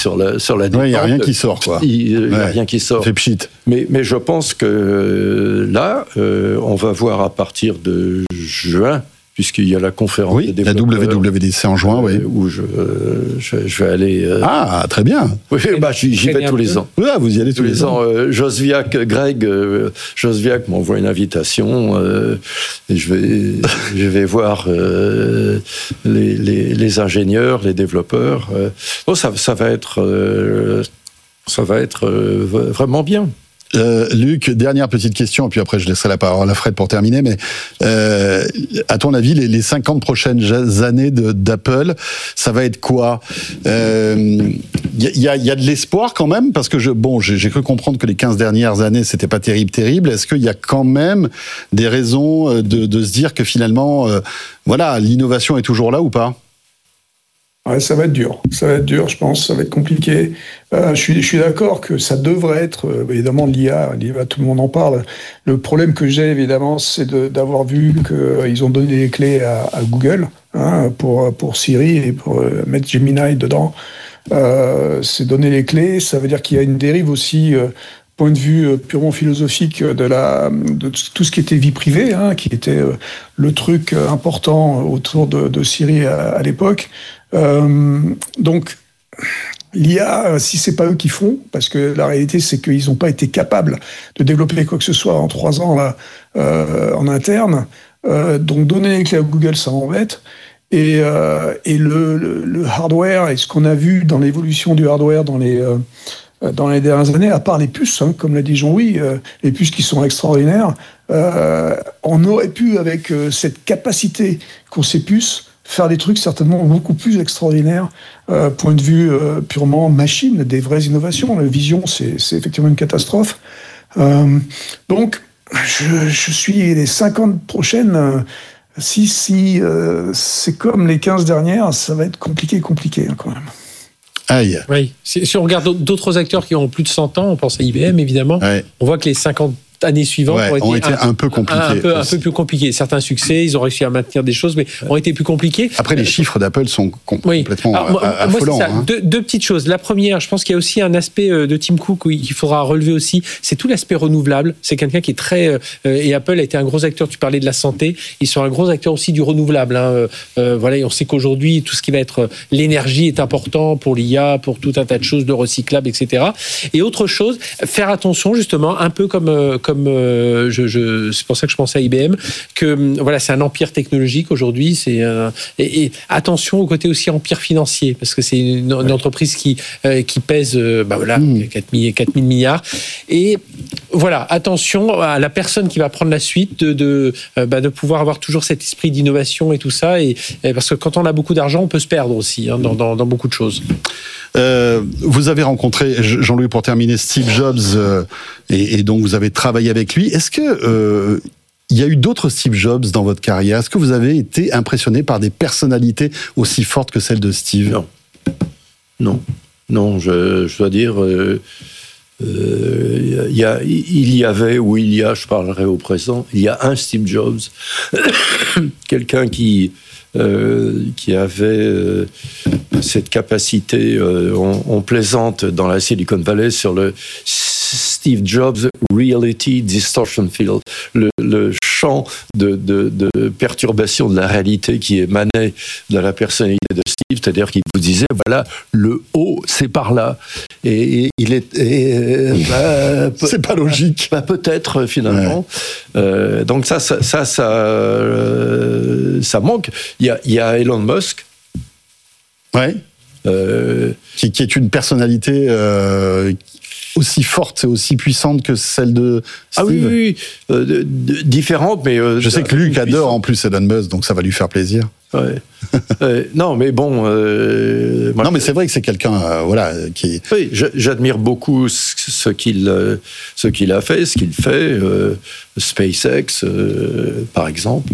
sur la détente. Il n'y a rien qui sort, quoi. Il n'y a rien qui sort. C'est pchit. Mais je pense que là, on va voir à partir de juin, puisqu'il y a la conférence des développeurs. La WWDC en juin, oui. Où je vais aller... Ah, très bien. Oui, j'y vais tous les ans. Ah, vous y allez tous les ans. Greg Josviak m'envoie une invitation et je vais voir les ingénieurs, les développeurs. Ça va être vraiment bien. Luc, dernière petite question, et puis après je laisserai la parole à Fred pour terminer, mais à ton avis, les 50 prochaines années d'Apple, ça va être quoi ? Il y a de l'espoir quand même, parce que j'ai cru comprendre que les 15 dernières années, c'était pas terrible. Est-ce qu'il y a quand même des raisons de se dire que finalement, l'innovation est toujours là ou pas ? Ouais, ça va être dur, je pense, ça va être compliqué. Je suis d'accord que ça devrait être, évidemment, l'IA, tout le monde en parle. Le problème que j'ai, évidemment, c'est d'avoir vu qu'ils ont donné les clés à Google pour Siri et pour mettre Gemini dedans. C'est donner les clés, ça veut dire qu'il y a une dérive aussi... point de vue purement philosophique de tout ce qui était vie privée, qui était le truc important autour de Siri à l'époque. Donc, l'IA, si c'est pas eux qui font, parce que la réalité c'est qu'ils n'ont pas été capables de développer quoi que ce soit en 3 ans là, en interne, donc donner les clés à Google, ça m'embête. Et le hardware, et ce qu'on a vu dans l'évolution du hardware dans les dernières années, à part les puces, comme l'a dit Jean-Louis, les puces qui sont extraordinaires, on aurait pu, avec cette capacité qu'ont ces puces, faire des trucs certainement beaucoup plus extraordinaires, point de vue purement machine, des vraies innovations. La vision, c'est effectivement une catastrophe. Donc, je suis les 50 prochaines... Si c'est comme les 15 dernières, ça va être compliqué quand même. Aïe. Oui. Si on regarde d'autres acteurs qui ont plus de 100 ans, on pense à IBM évidemment, on voit que les 50 années suivantes ont été un peu compliquées. Un peu plus compliquées. Certains succès, ils ont réussi à maintenir des choses, mais ont été plus compliqués. Après, les chiffres d'Apple sont complètement affolants. Moi, c'est ça. Deux petites choses. La première, je pense qu'il y a aussi un aspect de Tim Cook qu'il faudra relever aussi, c'est tout l'aspect renouvelable. C'est quelqu'un qui est très... et Apple a été un gros acteur, tu parlais de la santé, ils sont un gros acteur aussi du renouvelable. Et on sait qu'aujourd'hui, tout ce qui va être l'énergie est important pour l'IA, pour tout un tas de choses, de recyclables, etc. Et autre chose, faire attention justement, un peu comme c'est pour ça que je pensais à IBM, que c'est un empire technologique aujourd'hui, et attention au côté aussi empire financier, parce que c'est une entreprise qui pèse 4 000 milliards, et attention à la personne qui va prendre la suite de pouvoir avoir toujours cet esprit d'innovation et tout ça, et parce que quand on a beaucoup d'argent, on peut se perdre aussi dans beaucoup de choses. Vous avez rencontré, Jean-Louis, pour terminer, Steve Jobs, et donc vous avez travaillé avec lui. Est-ce que il y a eu d'autres Steve Jobs dans votre carrière ? Est-ce que vous avez été impressionné par des personnalités aussi fortes que celle de Steve ? Non, je dois dire, il y avait, je parlerai au présent, il y a un Steve Jobs, quelqu'un qui avait cette capacité, on plaisante dans la Silicon Valley sur le Steve Jobs Reality Distortion Field, le champ de perturbation de la réalité qui émanait de la personnalité de Steve, c'est-à-dire qu'il vous disait, le haut, c'est par là. Et il est... c'est pas logique. Peut-être, finalement. Ouais. Donc ça manque. Il y a Elon Musk. Ouais. Qui est une personnalité aussi forte et aussi puissante que celle de Steve. Oui. Différente, mais... je sais que Luc adore en plus Elon Musk, donc ça va lui faire plaisir. Ouais. Non, mais bon... non, mais c'est vrai que c'est quelqu'un qui... Oui, j'admire beaucoup ce qu'il a fait, ce qu'il fait. SpaceX, par exemple.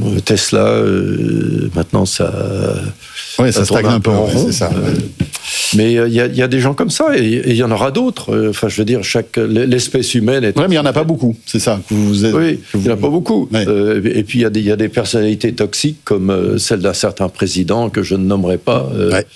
Tesla, maintenant, ça... Oui, ça stagne un peu en rond. C'est ça. Mais il y a des gens comme ça, et il y en aura d'autres. Enfin, je veux dire, l'espèce humaine est... Ouais, mais il n'y en a pas beaucoup, c'est ça. Oui, il n'y en a pas beaucoup. Ouais. Et puis, il y a des personnalités toxiques, comme celle d'un certain président, que je ne nommerai pas,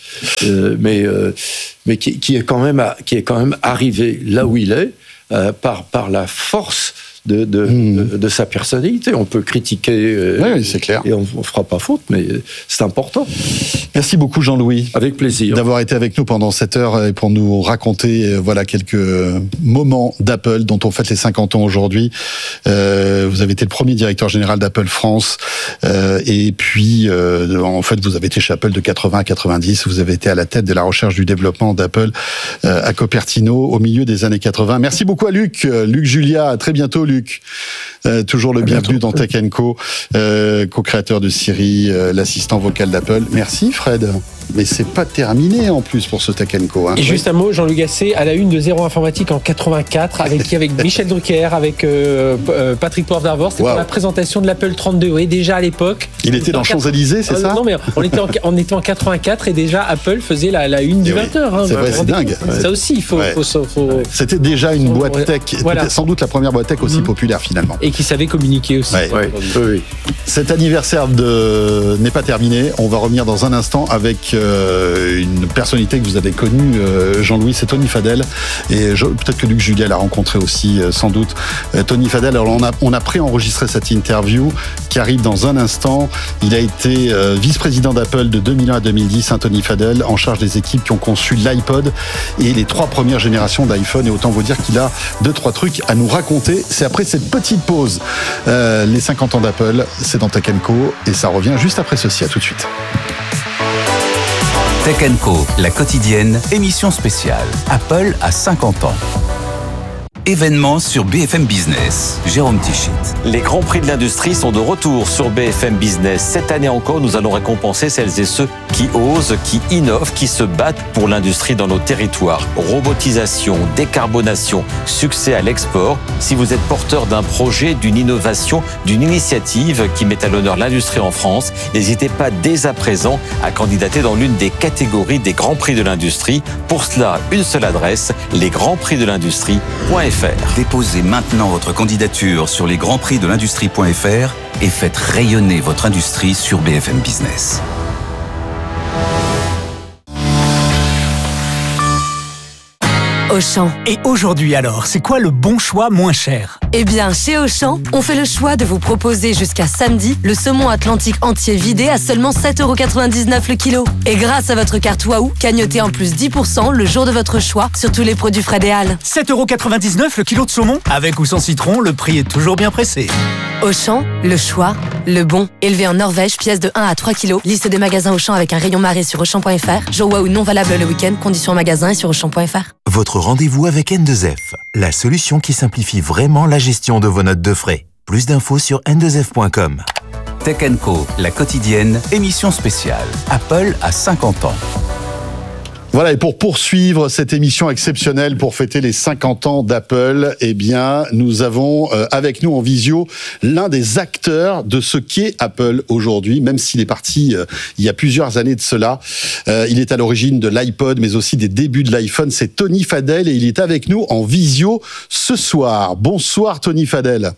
mais qui est quand même arrivé là où il est, par la force de sa personnalité. On peut critiquer, oui, c'est clair. Et on ne fera pas faute, mais c'est important. Merci beaucoup Jean-Louis. Avec plaisir. D'avoir été avec nous pendant cette heure et pour nous raconter quelques moments d'Apple dont on fête les 50 ans aujourd'hui. Vous avez été le premier directeur général d'Apple France et puis en fait vous avez été chez Apple de 80 à 90. Vous avez été à la tête de la recherche du développement d'Apple à Cupertino au milieu des années 80. Merci beaucoup à Luc Julia. À très bientôt Luc. Toujours le bienvenu dans Tech & Co, co-créateur de Siri, l'assistant vocal d'Apple. Merci Fred. Mais c'est pas terminé en plus pour ce Tech & Co. Et juste un mot, Jean-Luc Gasset, à la une de Zéro Informatique en 84, avec Michel Drucker, avec Patrick Poivre-d'Arvor. C'était pour la présentation de l'Apple 32. Oui, déjà à l'époque. Il était dans Champs-Élysées, c'est ça? Non, mais on était en 84 et déjà Apple faisait la une du 20h. C'est vrai, c'est dingue. Ça aussi, il faut... C'était déjà une boîte tech, voilà. Sans doute la première boîte tech aussi populaire finalement. Et qui savait communiquer aussi. Oui. Cet anniversaire n'est pas terminé. On va revenir dans un instant avec une personnalité que vous avez connue, Jean-Louis, c'est Tony Fadell. Et peut-être que Luc Julia l'a rencontré aussi, sans doute. Tony Fadell, alors on a pré-enregistré cette interview qui arrive dans un instant. Il a été vice-président d'Apple de 2001 à 2010, Tony Fadell, en charge des équipes qui ont conçu l'iPod et les 3 premières générations d'iPhone. Et autant vous dire qu'il a 2-3 trucs à nous raconter. C'est après cette petite pause. Les 50 ans d'Apple, c'est dans Tech & Co. Et ça revient juste après ceci. À tout de suite. Tech & Co, la quotidienne, émission spéciale. Apple a 50 ans. Événement sur BFM Business. Jérôme Tichit. Les grands prix de l'industrie sont de retour sur BFM Business. Cette année encore, nous allons récompenser celles et ceux qui osent, qui innovent, qui se battent pour l'industrie dans nos territoires. Robotisation, décarbonation, succès à l'export. Si vous êtes porteur d'un projet, d'une innovation, d'une initiative qui met à l'honneur l'industrie en France, n'hésitez pas dès à présent à candidater dans l'une des catégories des grands prix de l'industrie. Pour cela, une seule adresse, lesgrandsprixdelindustrie.fr. Déposez maintenant votre candidature sur lesgrandsprixdelindustrie.fr et faites rayonner votre industrie sur BFM Business. Auchan. Et aujourd'hui alors, c'est quoi le bon choix moins cher? Eh bien, chez Auchan, on fait le choix de vous proposer jusqu'à samedi le saumon atlantique entier vidé à seulement 7,99€ le kilo. Et grâce à votre carte Waouh, cagnotez en plus 10% le jour de votre choix sur tous les produits Fred et Hall. 7,99€ le kilo de saumon? Avec ou sans citron, le prix est toujours bien pressé. Auchan, le choix, le bon. Élevé en Norvège, pièce de 1 à 3 kilos. Liste des magasins Auchan avec un rayon marée sur Auchan.fr. Jour Waouh non valable le week-end. Conditions en magasin et sur Auchan.fr. Votre rendez-vous avec N2F, la solution qui simplifie vraiment la gestion de vos notes de frais. Plus d'infos sur n2f.com. Tech & Co, la quotidienne, émission spéciale. Apple a 50 ans. Voilà, et pour poursuivre cette émission exceptionnelle pour fêter les 50 ans d'Apple, eh bien, nous avons avec nous en visio l'un des acteurs de ce qu'est Apple aujourd'hui, même s'il est parti il y a plusieurs années de cela. Il est à l'origine de l'iPod, mais aussi des débuts de l'iPhone. C'est Tony Fadell et il est avec nous en visio ce soir. Bonsoir Tony Fadell.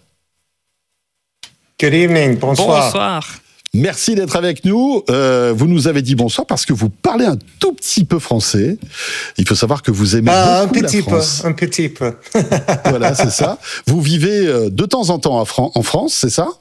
Good evening, bonsoir. Bonsoir. Merci d'être avec nous. Vous nous avez dit bonsoir parce que vous parlez un tout petit peu français. Il faut savoir que vous aimez beaucoup la France. Un petit peu. Voilà, c'est ça. Vous vivez de temps en temps en France, c'est ça?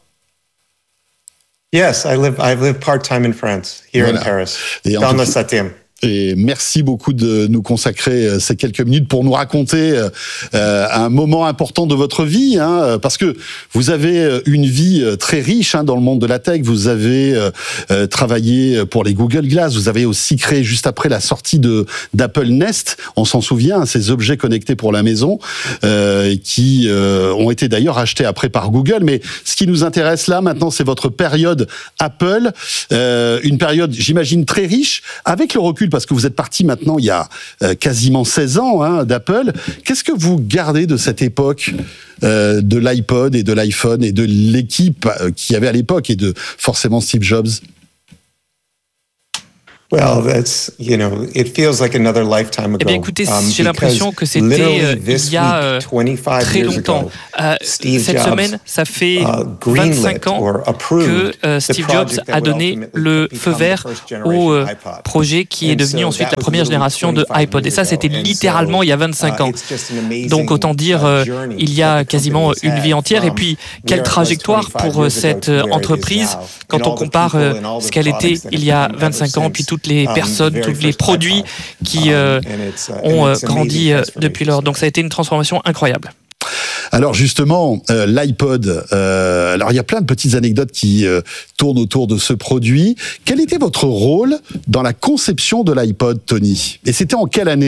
Yes, I live part-time in France, here in Paris, dans le 7e. Et merci beaucoup de nous consacrer ces quelques minutes pour nous raconter un moment important de votre vie, hein, parce que vous avez une vie très riche dans le monde de la tech. Vous avez travaillé pour les Google Glass. Vous avez aussi créé juste après la sortie d'Apple Nest. On s'en souvient, ces objets connectés pour la maison qui ont été d'ailleurs achetés après par Google. Mais ce qui nous intéresse là maintenant, c'est votre période Apple, une période, j'imagine, très riche avec le recul. Parce que vous êtes parti maintenant il y a quasiment 16 ans d'Apple. Qu'est-ce que vous gardez de cette époque de l'iPod et de l'iPhone et de l'équipe qu'il y avait à l'époque et de forcément Steve Jobs? Well, that's, it feels like another lifetime ago. Eh bien, écoutez, j'ai l'impression que c'était il y a très longtemps. Cette semaine, ça fait 25 ans que Steve Jobs a donné le feu vert au projet qui est devenu ensuite la première génération de iPod. Et ça, c'était littéralement il y a 25 ans. Donc, autant dire, il y a quasiment une vie entière. Et puis, quelle trajectoire pour cette entreprise quand on compare ce qu'elle était il y a 25 ans, puis toutes les personnes, tous les produits qui ont grandi depuis lors. Donc ça a été une transformation incroyable. Alors justement, l'iPod, alors il y a plein de petites anecdotes qui tournent autour de ce produit. Quel était votre rôle dans la conception de l'iPod, Tony ? Et c'était en quelle année ?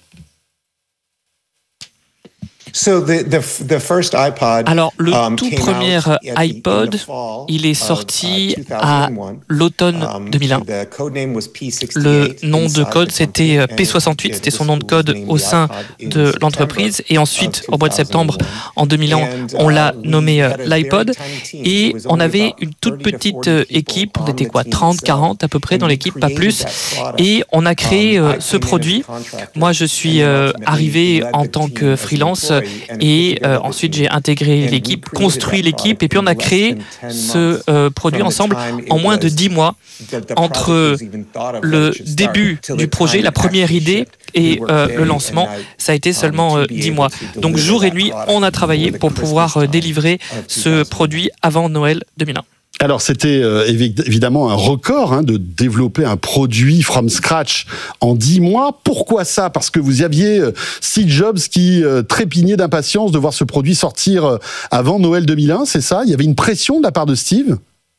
Alors, le tout premier iPod, il est sorti à l'automne 2001. Le nom de code, c'était P68, c'était son nom de code au sein de l'entreprise. Et ensuite, au mois de septembre, en 2001, on l'a nommé l'iPod. Et on avait une toute petite équipe, on était 30, 40 à peu près dans l'équipe, pas plus. Et on a créé ce produit. Moi, je suis arrivé en tant que freelance. Et ensuite, j'ai intégré l'équipe, construit l'équipe, et puis on a créé ce produit ensemble en moins de 10 mois, entre le début du projet, la première idée, et le lancement. Ça a été seulement 10 mois. Donc, jour et nuit, on a travaillé pour pouvoir délivrer ce produit avant Noël 2001. Alors, c'était évidemment un record de développer un produit from scratch en 10 mois. Pourquoi ça ? Parce que vous aviez Steve Jobs qui trépignait d'impatience de voir ce produit sortir avant Noël 2001, c'est ça ? Il y avait une pression de la part de Steve ?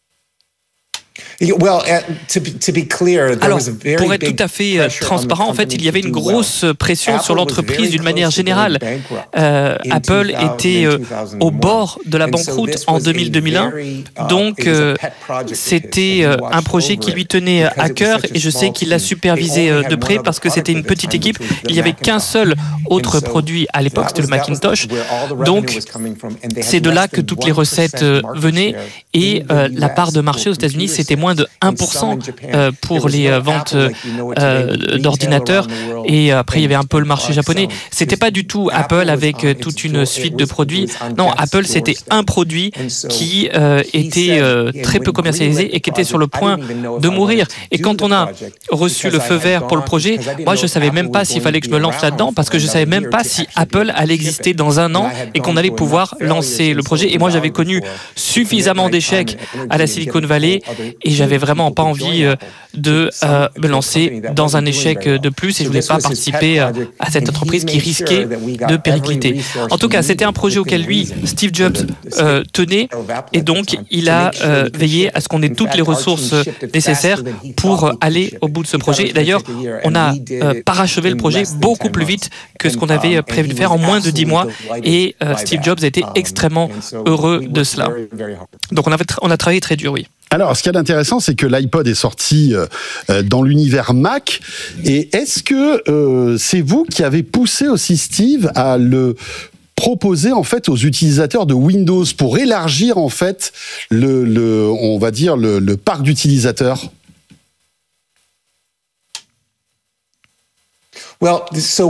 Alors, pour être tout à fait transparent, en fait, il y avait une grosse pression sur l'entreprise d'une manière générale. Apple était au bord de la banqueroute en 2000-2001, donc c'était un projet qui lui tenait à cœur, et je sais qu'il l'a supervisé de près parce que c'était une petite équipe. Il n'y avait qu'un seul autre produit à l'époque, c'était le Macintosh. Donc, c'est de là que toutes les recettes venaient, et la part de marché aux États-Unis, c'était moins de 1% pour les ventes d'ordinateurs, et après il y avait un peu le marché japonais. C'était pas du tout Apple avec toute une suite de produits. Non, Apple c'était un produit qui était très peu commercialisé et qui était sur le point de mourir. Et quand on a reçu le feu vert pour le projet, moi je savais même pas s'il fallait que je me lance là-dedans, parce que je savais même pas si Apple allait exister dans un an et qu'on allait pouvoir lancer le projet. Et moi j'avais connu suffisamment d'échecs à la Silicon Valley, et j'avais vraiment pas envie de me lancer dans un échec de plus, et je voulais pas participer à cette entreprise qui risquait de péricliter. En tout cas, c'était un projet auquel lui, Steve Jobs, tenait, et donc il a veillé à ce qu'on ait toutes les ressources nécessaires pour aller au bout de ce projet. D'ailleurs, on a parachevé le projet beaucoup plus vite que ce qu'on avait prévu de faire, en moins de 10 mois, et Steve Jobs a été extrêmement heureux de cela. Donc on a travaillé très dur, oui. Alors, ce qu'il y a d'intéressant, c'est que l'iPod est sorti dans l'univers Mac. Et est-ce que c'est vous qui avez poussé aussi Steve à le proposer en fait aux utilisateurs de Windows pour élargir en fait on va dire le parc d'utilisateurs ? Alors,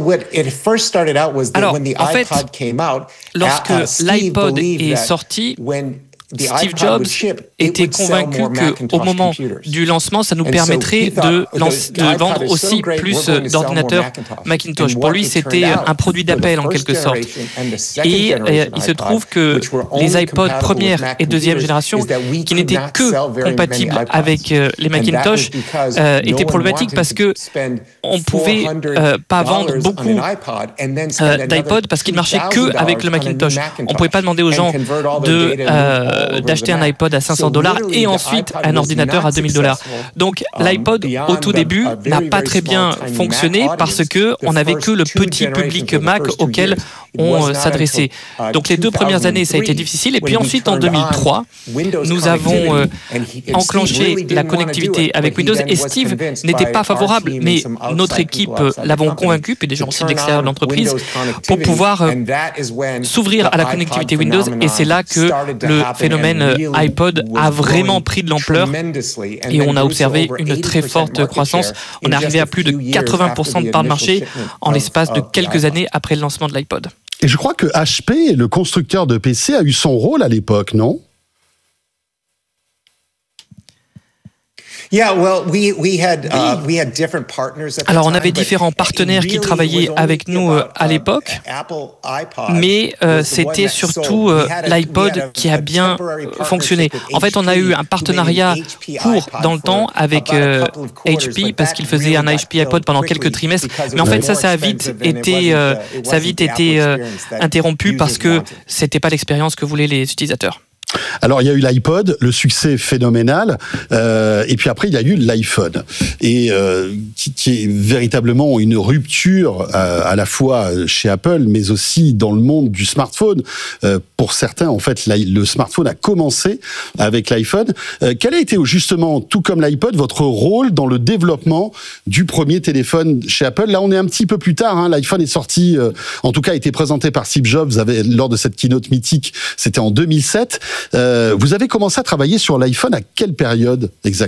en fait, lorsque l'iPod est sorti, Steve Jobs était convaincu qu'au moment du lancement, ça nous permettrait de vendre aussi plus d'ordinateurs Macintosh. Pour lui, c'était un produit d'appel en quelque sorte. Et il se trouve que les iPods première et deuxième génération, qui n'étaient que compatibles avec les Macintosh, étaient problématiques parce que on pouvait pas vendre beaucoup d'iPod parce qu'ils marchaient que avec le Macintosh. On pouvait pas demander aux gens d'acheter un iPod à $500 et ensuite un ordinateur à $2000. Donc l'iPod au tout début n'a pas très bien fonctionné parce que on n'avait que le petit public Mac auquel on s'adressait. Donc les 2 premières années ça a été difficile, et puis ensuite en 2003 nous avons enclenché la connectivité avec Windows, et Steve n'était pas favorable, mais notre équipe l'avons convaincu, puis des gens aussi de l'extérieur de l'entreprise, pour pouvoir s'ouvrir à la connectivité Windows, et c'est là que le phénomène iPod a vraiment pris de l'ampleur et on a observé une très forte croissance. On est arrivé à plus de 80% de part de marché en l'espace de quelques années après le lancement de l'iPod. Et je crois que HP, le constructeur de PC, a eu son rôle à l'époque, non ? Alors, on avait différents partenaires qui travaillaient avec nous à l'époque, mais c'était surtout l'iPod qui a bien fonctionné. En fait, on a eu un partenariat court dans le temps avec HP parce qu'il faisait un HP iPod pendant quelques trimestres, mais en fait, ça a vite été interrompu parce que c'était pas l'expérience que voulaient les utilisateurs. Alors, il y a eu l'iPod, le succès phénoménal, et puis après, il y a eu l'iPhone, et qui est véritablement une rupture à la fois chez Apple, mais aussi dans le monde du smartphone. Pour certains, en fait, le smartphone a commencé avec l'iPhone. Quel a été justement, tout comme l'iPod, votre rôle dans le développement du premier téléphone chez Apple ? Là, on est un petit peu plus tard, hein. L'iPhone est sorti, en tout cas, a été présenté par Steve Jobs lors de cette keynote mythique, c'était en 2007. Vous avez commencé à travailler sur l'iPhone à quelle période exactement ?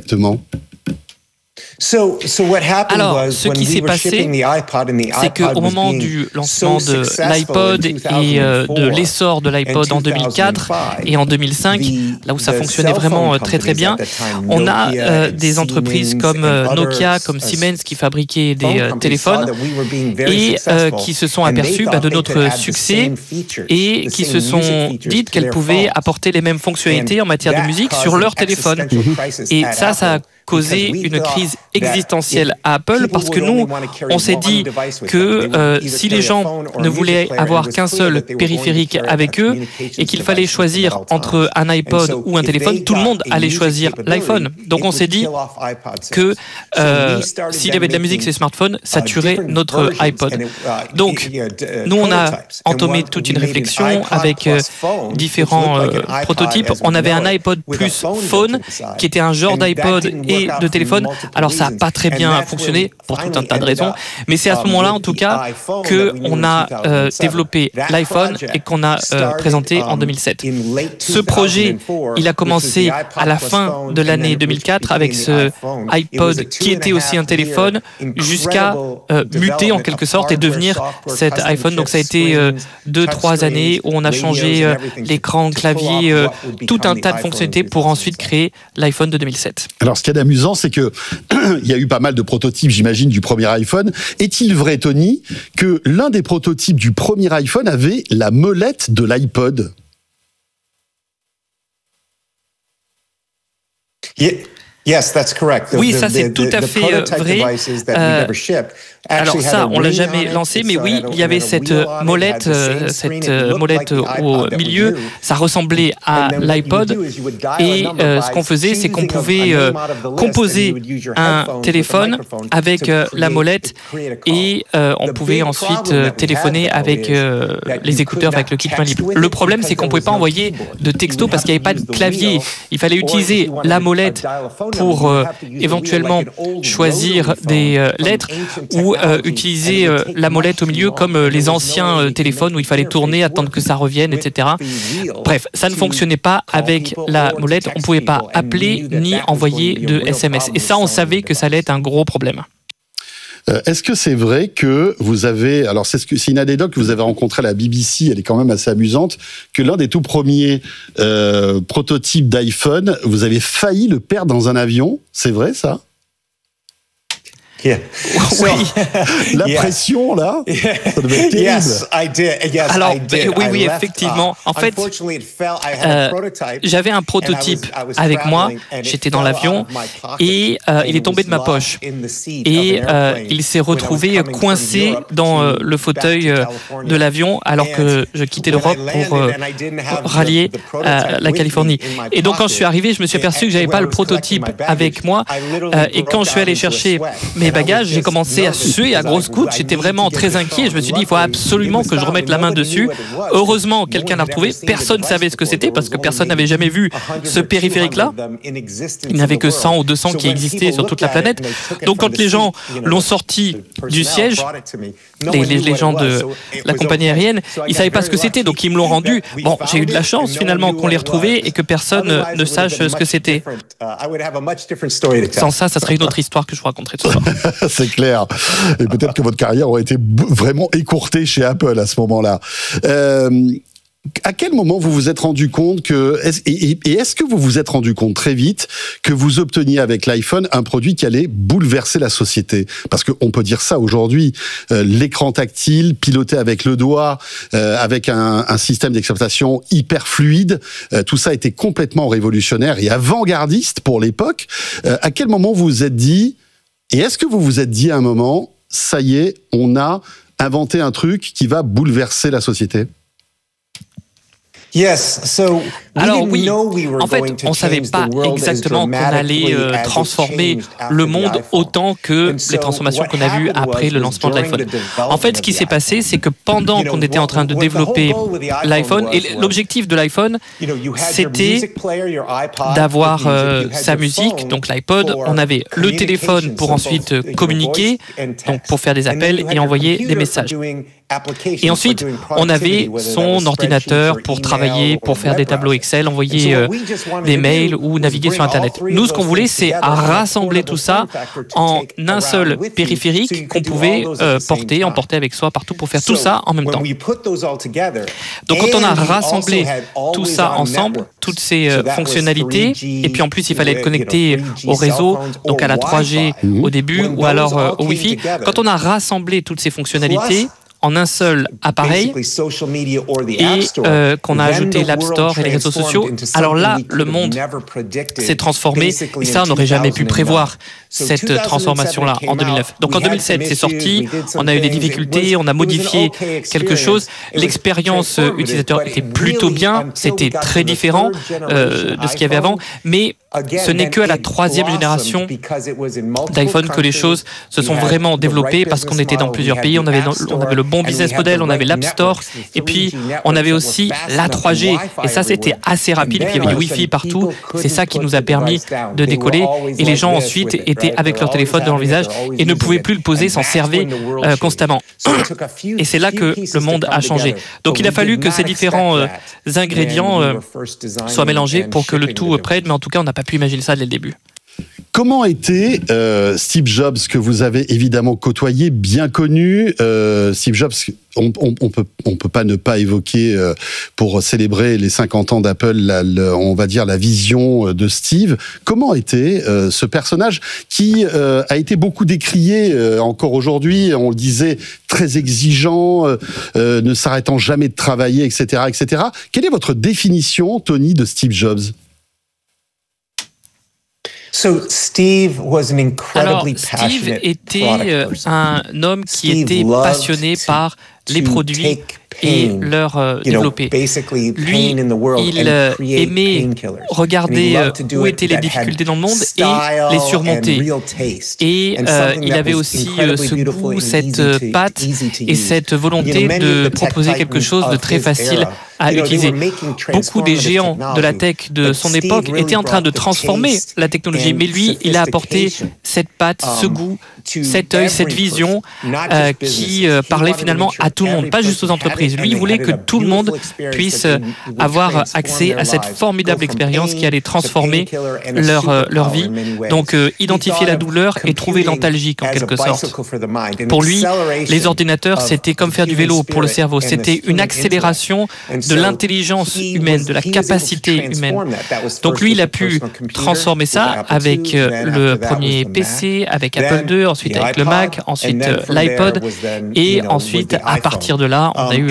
Alors, ce qui s'est passé, c'est qu'au moment du lancement de l'iPod et de l'essor de l'iPod en 2004 et en 2005, là où ça fonctionnait vraiment très très bien, on a des entreprises comme Nokia, comme Siemens qui fabriquaient des téléphones et qui se sont aperçues de notre succès et qui se sont dites qu'elles pouvaient apporter les mêmes fonctionnalités en matière de musique sur leur téléphone. Et ça a causé une crise existentielle à Apple parce que nous, on s'est dit que si les gens ne voulaient avoir qu'un seul périphérique avec eux et qu'il fallait choisir entre un iPod ou un téléphone, tout le monde allait choisir l'iPhone. Donc on s'est dit que s'il y avait de la musique sur les smartphones, ça tuerait notre iPod. Donc nous, on a entamé toute une réflexion avec différents prototypes. On avait un iPod plus phone qui était un genre d'iPod et de téléphone. Alors ça n'a pas très bien fonctionné pour tout un tas de raisons, mais c'est à ce moment-là en tout cas qu'on a développé l'iPhone et qu'on a présenté en 2007. Ce projet, il a commencé à la fin de l'année 2004 avec ce iPod qui était aussi un téléphone jusqu'à muter en quelque sorte et devenir cet iPhone. Donc ça a été 2-3 années où on a changé l'écran, le clavier, tout un tas de fonctionnalités pour ensuite créer l'iPhone de 2007. Alors ce qu'il y a d'amusant, c'est que il y a eu pas mal de prototypes, j'imagine, du premier iPhone. Est-il vrai, Tony, que l'un des prototypes du premier iPhone avait la molette de l'iPod ? Oui, ça c'est tout à fait vrai. Alors ça, on l'a jamais lancé, mais oui, il y avait cette molette au milieu. Ça ressemblait à l'iPod. Et ce qu'on faisait, c'est qu'on pouvait composer un téléphone avec la molette et on pouvait ensuite téléphoner avec les écouteurs, avec le kit main libre. Le problème, c'est qu'on ne pouvait pas envoyer de texto parce qu'il n'y avait pas de clavier. Il fallait utiliser la molette pour éventuellement choisir des lettres ou utiliser la molette au milieu comme les anciens téléphones où il fallait tourner, attendre que ça revienne, etc. Bref, ça ne fonctionnait pas avec la molette. On ne pouvait pas appeler ni envoyer de SMS. Et ça, on savait que ça allait être un gros problème. Est-ce que c'est vrai que vous avez... Alors, c'est une anecdote que vous avez rencontrée à la BBC, elle est quand même assez amusante, que l'un des tout premiers prototypes d'iPhone, vous avez failli le perdre dans un avion. C'est vrai, ça ? Yeah. Oui. La pression, là, ça devait être terrible. Alors, oui, effectivement. En fait, j'avais un prototype avec moi, j'étais dans l'avion, et il est tombé de ma poche. Et il s'est retrouvé coincé dans le fauteuil de l'avion, alors que je quittais l'Europe pour rallier la Californie. Et donc, quand je suis arrivé, je me suis aperçu que j'avais pas le prototype avec moi, et quand je suis allé chercher mes bagages, j'ai commencé à suer à grosses gouttes. J'étais vraiment très inquiet. Je me suis dit, il faut absolument que je remette la main dessus. Heureusement, quelqu'un l'a retrouvé. Personne ne savait ce que c'était parce que personne n'avait jamais vu ce périphérique-là. Il n'y avait que 100 ou 200 qui existaient sur toute la planète. Donc, quand les gens l'ont sorti du siège, les gens de la compagnie aérienne, ils ne savaient pas ce que c'était, donc ils me l'ont rendu. Bon, j'ai eu de la chance finalement qu'on l'ait retrouvé et que personne ne sache ce que c'était. Sans ça serait une autre histoire que je vous raconterai ce soir. C'est clair. Et peut-être que votre carrière aurait été vraiment écourtée chez Apple à ce moment-là. À quel moment vous vous êtes rendu compte que, est-ce que vous vous êtes rendu compte très vite que vous obteniez avec l'iPhone un produit qui allait bouleverser la société? Parce qu'on peut dire ça aujourd'hui, l'écran tactile, piloté avec le doigt, avec un système d'exploitation hyper fluide, tout ça était complètement révolutionnaire et avant-gardiste pour l'époque. À quel moment vous vous êtes dit, et est-ce que vous vous êtes dit à un moment, ça y est, on a inventé un truc qui va bouleverser la société? Alors oui, en fait, on ne savait pas exactement qu'on allait transformer le monde autant que les transformations qu'on a vues après le lancement de l'iPhone. En fait, ce qui s'est passé, c'est que pendant qu'on était en train de développer l'iPhone, et l'objectif de l'iPhone, c'était d'avoir sa musique, donc l'iPod, on avait le téléphone pour ensuite communiquer, donc pour faire des appels et envoyer des messages. Et ensuite, on avait son ordinateur pour travailler, pour faire des tableaux Excel, envoyer des mails ou naviguer sur Internet. Nous, ce qu'on voulait, c'est rassembler tout ça en un seul périphérique qu'on pouvait emporter avec soi partout pour faire tout ça en même temps. Donc, quand on a rassemblé tout ça ensemble, toutes ces fonctionnalités, et puis en plus, il fallait être connecté au réseau, donc à la 3G au début, ou alors au Wi-Fi. Quand on a rassemblé toutes ces fonctionnalités en un seul appareil et qu'on a ajouté l'App Store et les réseaux sociaux, alors là, le monde s'est transformé et ça, on n'aurait jamais pu prévoir cette transformation-là en 2009. Donc en 2007, c'est sorti, on a eu des difficultés, on a modifié quelque chose. L'expérience utilisateur était plutôt bien, c'était très différent de ce qu'il y avait avant, mais ce n'est qu'à la 3e génération d'iPhone que les choses se sont vraiment développées parce qu'on était dans plusieurs pays, on avait le bon business model, on avait l'App Store et puis on avait aussi la 3G et ça c'était assez rapide, puis il y avait du Wi-Fi partout, c'est ça qui nous a permis de décoller et les gens ensuite étaient avec leur téléphone devant le visage et ne pouvaient plus le poser, s'en servaient constamment. Et c'est là que le monde a changé. Donc il a fallu que ces différents ingrédients soient mélangés pour que le tout prenne, mais en tout cas on n'a pas pu imaginer ça dès le début. Comment était Steve Jobs, que vous avez évidemment côtoyé, bien connu? Steve Jobs, on peut pas ne pas évoquer, pour célébrer les 50 ans d'Apple, on va dire la vision de Steve. Comment était ce personnage qui a été beaucoup décrié encore aujourd'hui? On le disait, très exigeant, ne s'arrêtant jamais de travailler, etc., etc. Quelle est votre définition, Tony, de Steve Jobs? Alors, Steve était un homme qui était passionné par les produits et leur développer. Lui, il aimait regarder où étaient les difficultés dans le monde et les surmonter. Et il avait aussi ce goût, cette patte et cette volonté de proposer quelque chose de très facile à utiliser. Beaucoup des géants de la tech de son époque étaient en train de transformer la technologie, mais lui, il a apporté cette patte, ce goût, cet œil, cette vision qui parlait finalement à tout le monde, pas juste aux entreprises. Lui, il voulait que tout le monde puisse avoir accès à cette formidable expérience qui allait transformer leur vie. Donc, identifier la douleur et trouver l'antalgique en quelque sorte. Pour lui, les ordinateurs, c'était comme faire du vélo pour le cerveau. C'était une accélération de l'intelligence humaine, de la capacité humaine. Donc lui, il a pu transformer ça avec le premier PC, avec Apple II, ensuite avec le Mac, ensuite l'iPod, et ensuite, à partir de là, on a eu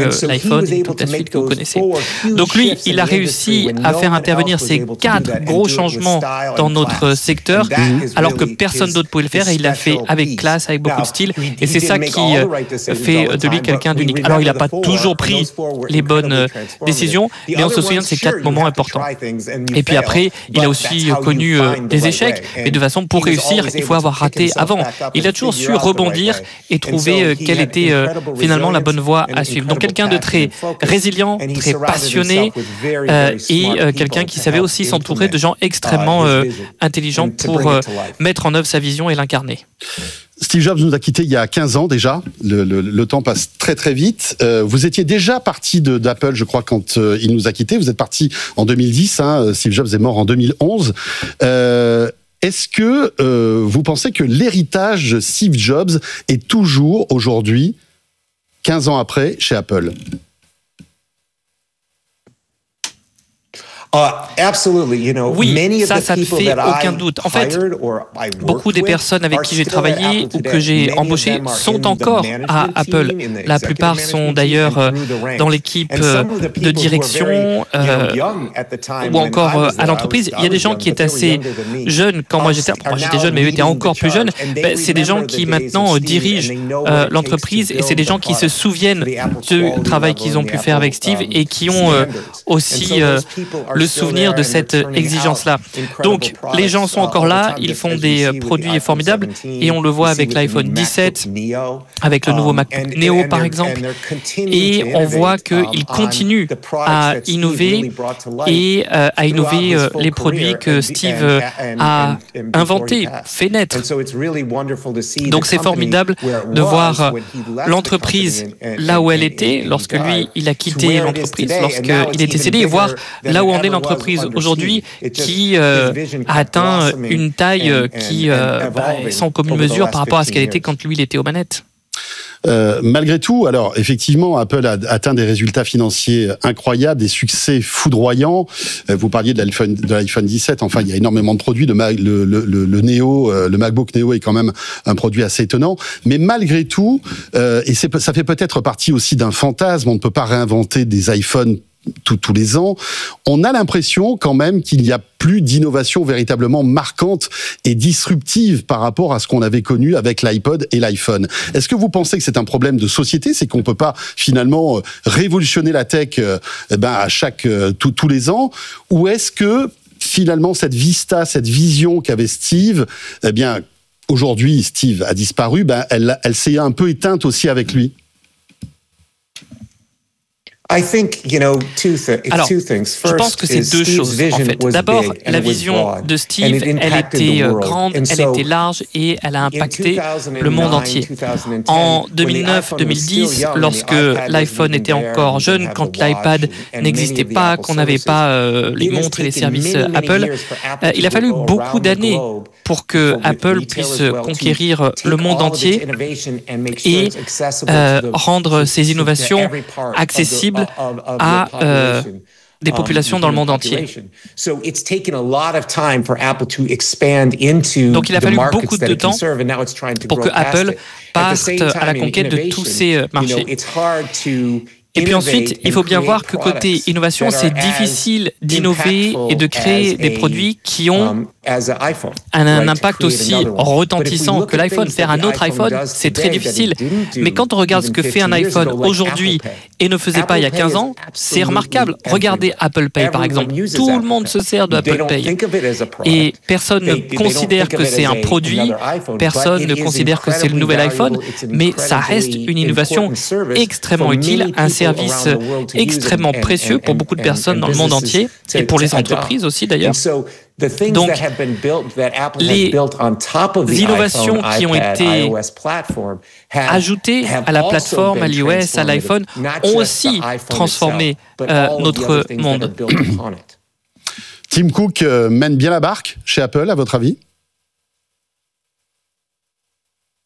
l'iPhone et toute la suite que vous connaissez. Donc lui, il a réussi à faire intervenir ces 4 gros changements dans notre secteur, alors que personne d'autre pouvait le faire, et il l'a fait avec classe, avec beaucoup de style, et c'est ça qui fait de lui quelqu'un d'unique. Alors il n'a pas toujours pris les bonnes décisions, mais on se souvient de ces 4 moments importants. Et puis après, il a aussi connu des échecs, mais de façon, pour réussir, il faut avoir raté avant. Il a toujours su rebondir et trouver quelle était finalement la bonne voie à suivre. Donc quelqu'un de très résilient, très passionné, et quelqu'un qui savait aussi s'entourer de gens extrêmement intelligents pour mettre en œuvre sa vision et l'incarner. Steve Jobs nous a quittés il y a 15 ans déjà. Le temps passe très très vite. Vous étiez déjà parti d'Apple, je crois, quand il nous a quittés. Vous êtes parti en 2010. Steve Jobs est mort en 2011. Est-ce que vous pensez que l'héritage de Steve Jobs est toujours aujourd'hui, 15 ans après, chez Apple ? Oui, ça ne fait aucun doute. En fait, beaucoup des personnes avec qui j'ai travaillé ou que j'ai embauchées sont encore à Apple. La plupart sont d'ailleurs dans l'équipe de direction ou encore à l'entreprise. Il y a des gens qui étaient assez jeunes quand moi j'étais jeune, mais eux étaient encore plus jeunes. C'est des gens qui maintenant dirigent l'entreprise, et c'est des gens qui se souviennent du travail qu'ils ont pu faire avec Steve et qui ont aussi le souvenir de cette exigence-là. Donc, les gens sont encore là, ils font des produits formidables, et on le voit avec l'iPhone 17, avec le nouveau MacBook Neo, par exemple, et on voit qu'ils continuent à innover et à innover les produits que Steve a inventés, fait naître. Donc, c'est formidable de voir l'entreprise là où elle était, lorsque lui, il a quitté l'entreprise, lorsqu'il est décédé, et voir là où on est l'entreprise aujourd'hui, qui a atteint une taille qui est sans commune mesure par rapport à ce qu'elle était quand lui, il était aux manettes. Malgré tout, alors effectivement, Apple a atteint des résultats financiers incroyables, des succès foudroyants. Vous parliez de l'iPhone 17. Enfin, il y a énormément de produits. Le MacBook Neo est quand même un produit assez étonnant. Mais malgré tout, et ça fait peut-être partie aussi d'un fantasme. On ne peut pas réinventer des iPhones tous les ans, on a l'impression quand même qu'il n'y a plus d'innovation véritablement marquante et disruptive par rapport à ce qu'on avait connu avec l'iPod et l'iPhone. Est-ce que vous pensez que c'est un problème de société, c'est qu'on peut pas finalement révolutionner la tech à tous les ans, ou est-ce que finalement cette vista, cette vision qu'avait Steve, aujourd'hui Steve a disparu, elle s'est un peu éteinte aussi avec lui? Alors, je pense que c'est deux choses, en fait. D'abord, la vision de Steve, elle était grande, elle était large, et elle a impacté le monde entier. En 2009-2010, lorsque l'iPhone était encore jeune, quand l'iPad n'existait pas, qu'on n'avait pas les montres et les services Apple, il a fallu beaucoup d'années pour que Apple puisse conquérir le monde entier et rendre ses innovations accessibles à des populations dans le monde entier. Donc il a fallu beaucoup de temps pour que Apple passe à la conquête de tous ces marchés. Et puis ensuite, il faut bien voir que côté innovation, c'est difficile d'innover et de créer des produits qui ont un impact aussi retentissant que l'iPhone. Faire un autre iPhone, c'est très difficile. Mais quand on regarde ce que fait un iPhone aujourd'hui et ne faisait pas il y a 15 ans, c'est remarquable. Regardez Apple Pay, par exemple. Tout le monde se sert de Apple Pay. Et personne ne considère que c'est un produit, personne ne considère que c'est le nouvel iPhone, mais ça reste une innovation extrêmement utile, un service extrêmement précieux pour beaucoup de personnes dans le monde entier, et pour les entreprises aussi d'ailleurs. Donc, les innovations qui ont été ajoutées à la plateforme, à l'iOS, à l'iPhone, ont aussi transformé notre monde. Tim Cook mène bien la barque chez Apple, à votre avis ?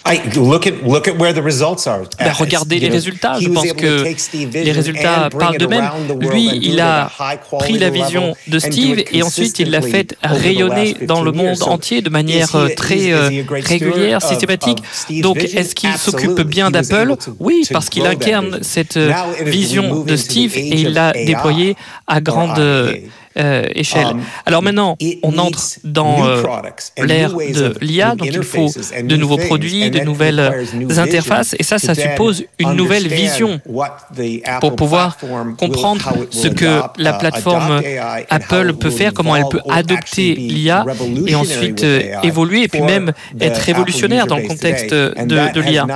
Regardez les résultats. Je pense que les résultats parlent d'eux-mêmes. Lui, il a pris la vision de Steve et ensuite il l'a fait rayonner dans le monde entier de manière très régulière, systématique. Donc, est-ce qu'il s'occupe bien d'Apple? Oui, parce qu'il incarne cette vision de Steve et il l'a déployée à grande échelle. Alors maintenant, on entre dans l'ère de l'IA, donc il faut de nouveaux produits, de nouvelles interfaces, et ça suppose une nouvelle vision pour pouvoir comprendre ce que la plateforme Apple peut faire, comment elle peut adopter l'IA et ensuite évoluer, et puis même être révolutionnaire dans le contexte de l'IA.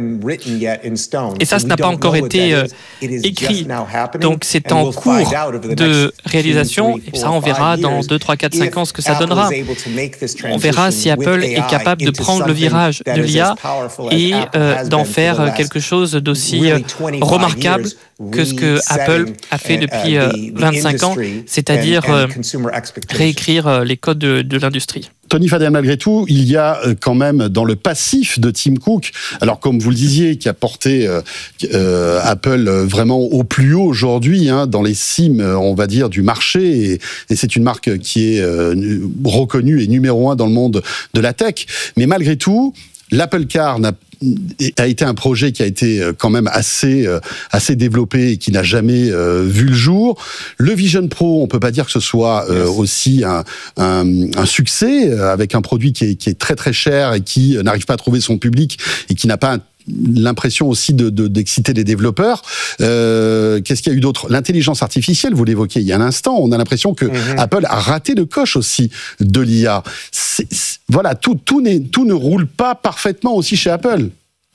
Et ça n'a pas encore été écrit, donc c'est en cours de réalisation. Et ça, on verra dans 2, 3, 4, 5 ans ce que ça donnera. On verra si Apple est capable de prendre le virage de l'IA et d'en faire quelque chose d'aussi remarquable que ce que Apple a fait depuis 25 ans, c'est-à-dire réécrire les codes de l'industrie. Tony Fadell, malgré tout, il y a quand même dans le passif de Tim Cook, alors comme vous le disiez, qui a porté Apple vraiment au plus haut aujourd'hui, dans les cimes, on va dire, du marché, et c'est une marque qui est reconnue et numéro 1 dans le monde de la tech. Mais malgré tout, l'Apple Car a été un projet qui a été quand même assez développé et qui n'a jamais vu le jour. Le Vision Pro, on peut pas dire que ce soit aussi un succès, avec un produit qui est très très cher et qui n'arrive pas à trouver son public et qui n'a pas l'impression aussi d'exciter les développeurs. Qu'est-ce qu'il y a eu d'autre? L'intelligence artificielle, vous l'évoquiez il y a un instant, on a l'impression que Apple a raté le coche aussi de l'IA. Voilà, tout ne roule pas parfaitement aussi chez Apple.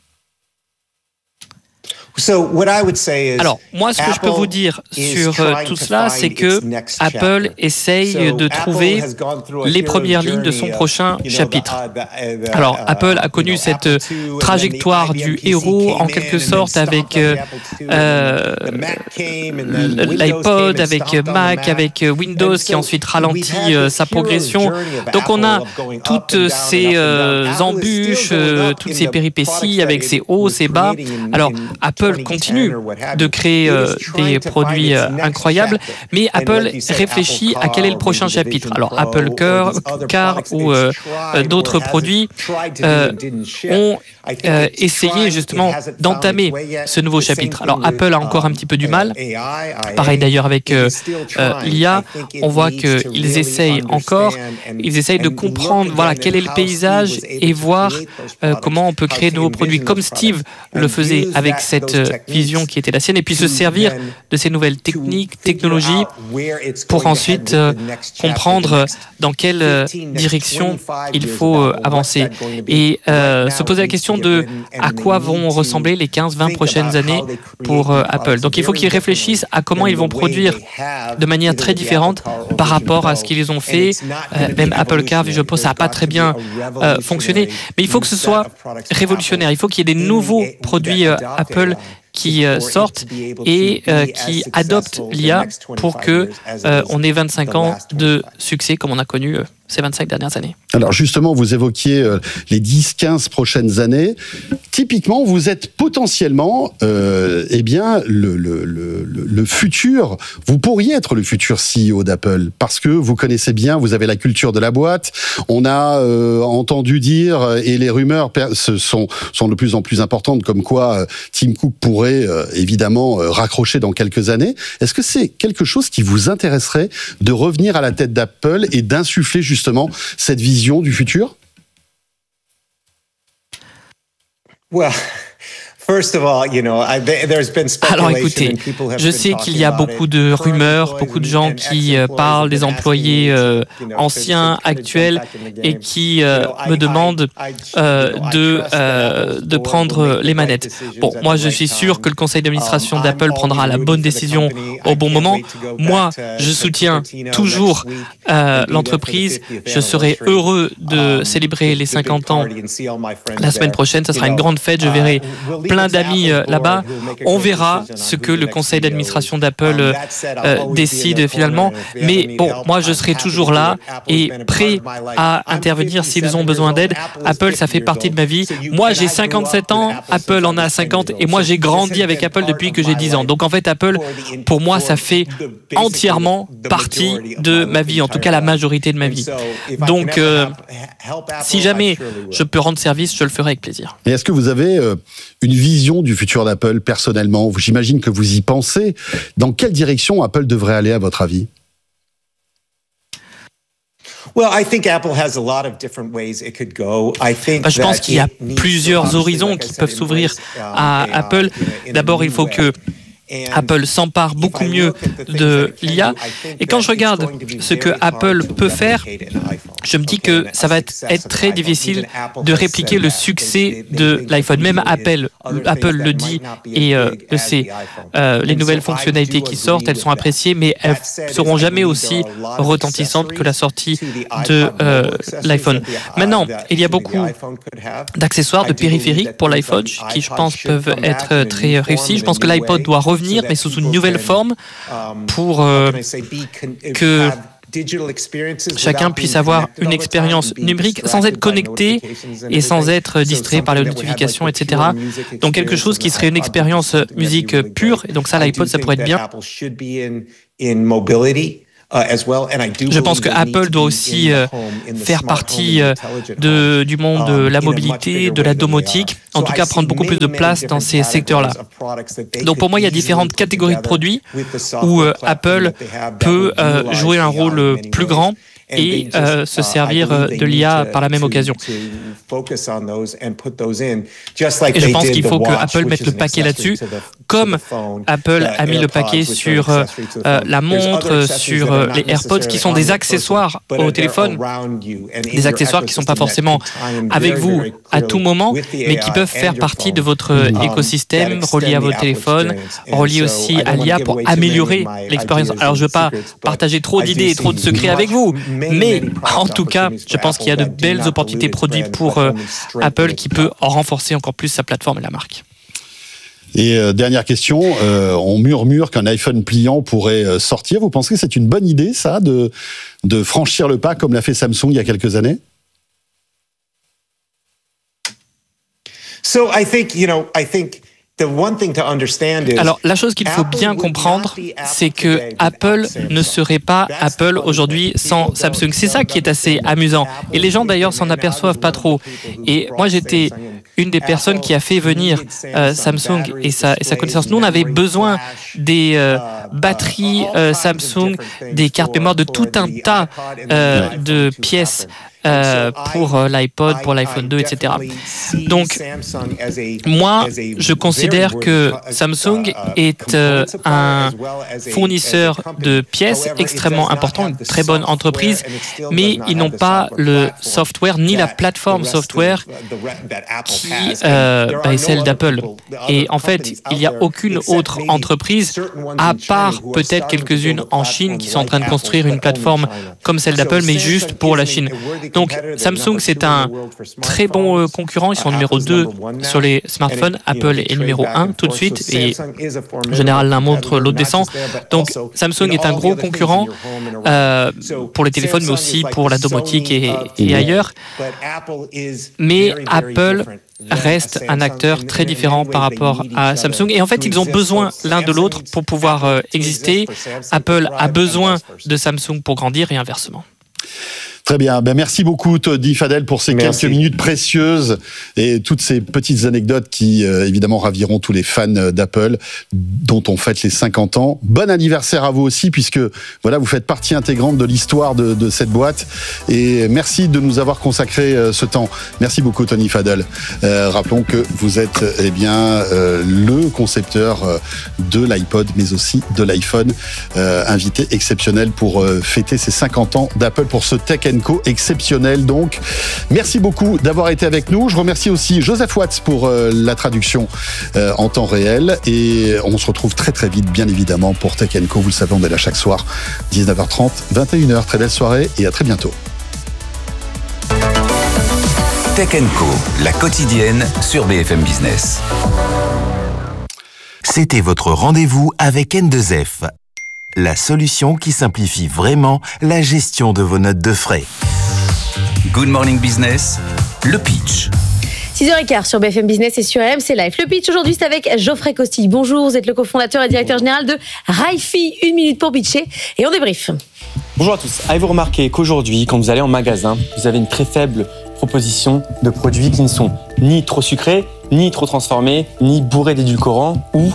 Alors, moi, ce que je peux vous dire sur tout cela, c'est que Apple essaye de trouver les premières lignes de son prochain chapitre. Alors, Apple a connu cette trajectoire du héros, en quelque sorte, avec l'iPod, avec Mac, avec Windows, qui a ensuite ralenti sa progression. Donc, on a toutes ces embûches, toutes ces péripéties, avec ses hauts, ses bas. Alors, Apple continue de créer des produits incroyables, mais Apple réfléchit à quel est le prochain chapitre. Alors Apple Car ou d'autres produits ont essayé justement d'entamer ce nouveau chapitre. Alors Apple a encore un petit peu du mal, pareil d'ailleurs avec l'IA, on voit qu'ils essayent de comprendre quel est le paysage et voir comment on peut créer de nouveaux produits comme Steve le faisait avec cette vision qui était la sienne, et puis se servir de ces nouvelles technologies pour ensuite comprendre dans quelle direction il faut avancer. Et se poser la question de à quoi vont ressembler les 15-20 prochaines années pour Apple. Donc il faut qu'ils réfléchissent à comment ils vont produire de manière très différente par rapport à ce qu'ils ont fait. Même Apple Car, je pense, ça n'a pas très bien fonctionné. Mais il faut que ce soit révolutionnaire. Il faut qu'il y ait des nouveaux produits Apple qui sortent et qui adoptent l'IA pour que on ait 25 ans de succès comme on a connu ces 25 dernières années. Alors justement, vous évoquiez les 10-15 prochaines années. Typiquement, vous êtes potentiellement le futur, vous pourriez être le futur CEO d'Apple, parce que vous connaissez bien, vous avez la culture de la boîte. On a entendu dire, et les rumeurs sont de plus en plus importantes, comme quoi Tim Cook pourrait évidemment raccrocher dans quelques années. Est-ce que c'est quelque chose qui vous intéresserait de revenir à la tête d'Apple et d'insuffler justement cette vision du futur? Alors écoutez, je sais qu'il y a beaucoup de rumeurs, beaucoup de gens qui parlent des employés anciens, actuels, et qui me demandent de prendre les manettes. Bon, moi je suis sûr que le conseil d'administration d'Apple prendra la bonne décision au bon moment. Moi, je soutiens toujours l'entreprise. Je serai heureux de célébrer les 50 ans la semaine prochaine. Ça sera une grande fête. Je verrai plein plein d'amis là-bas. On verra ce que le conseil d'administration d'Apple décide finalement. Mais bon, moi, je serai toujours là et prêt à intervenir s'ils ont besoin d'aide. Apple, ça fait partie de ma vie. Moi, j'ai 57 ans, Apple en a 50 et moi, j'ai grandi avec Apple depuis que j'ai 10 ans. Donc, en fait, Apple, pour moi, ça fait entièrement partie de ma vie, en tout cas la majorité de ma vie. Donc, si jamais je peux rendre service, je le ferai avec plaisir. Et est-ce que vous avez une vision du futur d'Apple personnellement ? J'imagine que vous y pensez. Dans quelle direction Apple devrait aller à votre avis ? Je pense qu'il y a plusieurs horizons qui peuvent s'ouvrir à Apple. D'abord, il faut que Apple s'empare beaucoup mieux de l'IA. Et quand je regarde ce que Apple peut faire, je me dis que ça va être très difficile de répliquer le succès de l'iPhone. Même Apple le dit et le sait. Les nouvelles fonctionnalités qui sortent, elles sont appréciées, mais elles ne seront jamais aussi retentissantes que la sortie de l'iPhone. Maintenant, il y a beaucoup d'accessoires, de périphériques pour l'iPhone qui, je pense, peuvent être très réussis. Je pense que l'iPod doit revenir, mais sous une nouvelle forme pour que chacun puisse avoir une expérience numérique sans être connecté et sans être distrait par les notifications, etc. Donc quelque chose qui serait une expérience musique pure. Et donc ça, l'iPod, ça pourrait être bien. Je pense que Apple doit aussi faire partie du monde de la mobilité, de la domotique, en tout cas prendre beaucoup plus de place dans ces secteurs-là. Donc pour moi, il y a différentes catégories de produits où Apple peut jouer un rôle plus grand et se servir de l'IA par la même occasion. Et je pense qu'il faut que Apple mette le paquet là-dessus, comme Apple a mis le paquet sur la montre, sur les AirPods, qui sont des accessoires au téléphone, des accessoires qui ne sont pas forcément avec vous à tout moment, mais qui peuvent faire partie de votre écosystème, relié à votre téléphone, relié aussi à l'IA pour améliorer l'expérience. Alors je ne veux pas partager trop d'idées et trop de secrets avec vous, mais en tout cas, je pense qu'il y a de belles opportunités produits pour Apple qui peut en renforcer encore plus sa plateforme et la marque. Et dernière question, on murmure qu'un iPhone pliant pourrait sortir. Vous pensez que c'est une bonne idée, ça, de franchir le pas comme l'a fait Samsung il y a quelques années ? Alors, la chose qu'il faut bien comprendre, c'est que Apple ne serait pas Apple aujourd'hui sans Samsung. C'est ça qui est assez amusant. Et les gens, d'ailleurs, s'en aperçoivent pas trop. Et moi, j'étais une des personnes qui a fait venir Samsung et sa connaissance. Nous, on avait besoin des batteries Samsung, des cartes mémoire, de tout un tas de pièces pour l'iPod, pour l'iPhone 2, etc. Donc, moi, je considère que Samsung est un fournisseur de pièces extrêmement important, une très bonne entreprise, mais ils n'ont pas le software ni la plateforme software qui est celle d'Apple. Et en fait, il n'y a aucune autre entreprise, à part peut-être quelques-unes en Chine, qui sont en train de construire une plateforme comme celle d'Apple, mais juste pour la Chine. Donc, Samsung, c'est un très bon concurrent. Ils sont numéro 2 sur les smartphones. Apple est numéro 1 tout de suite. Et en général, l'un montre, l'autre descend. Donc, Samsung est un gros concurrent pour les téléphones, mais aussi pour la domotique et ailleurs. Mais Apple reste un acteur très différent par rapport à Samsung. Et en fait, ils ont besoin l'un de l'autre pour pouvoir exister. Apple a besoin de Samsung pour grandir et inversement. Très bien. Merci beaucoup, Tony Fadell, pour ces quelques minutes précieuses et toutes ces petites anecdotes qui, évidemment, raviront tous les fans d'Apple, dont on fête les 50 ans. Bon anniversaire à vous aussi, puisque, voilà, vous faites partie intégrante de l'histoire de cette boîte. Et merci de nous avoir consacré ce temps. Merci beaucoup, Tony Fadell. Rappelons que vous êtes, le concepteur de l'iPod, mais aussi de l'iPhone, invité exceptionnel pour fêter ces 50 ans d'Apple pour ce Tech & Co exceptionnel. Donc, merci beaucoup d'avoir été avec nous. Je remercie aussi Joseph Watts pour la traduction en temps réel. Et on se retrouve très très vite, bien évidemment, pour Tech & Co. Vous le savez, on est là chaque soir, 19h30, 21h. Très belle soirée et à très bientôt. Tech & Co, la quotidienne sur BFM Business. C'était votre rendez-vous avec N2F, la solution qui simplifie vraiment la gestion de vos notes de frais. Good Morning Business, le pitch. 6h15 sur BFM Business et sur RMC Live. Le pitch aujourd'hui, c'est avec Geoffrey Costille. Bonjour, vous êtes le cofondateur et directeur général de Raifi. 1 minute pour pitcher et on débrief. Bonjour à tous. Avez-vous remarqué qu'aujourd'hui, quand vous allez en magasin, vous avez une très faible proposition de produits qui ne sont ni trop sucrés, ni trop transformés, ni bourrés d'édulcorants ou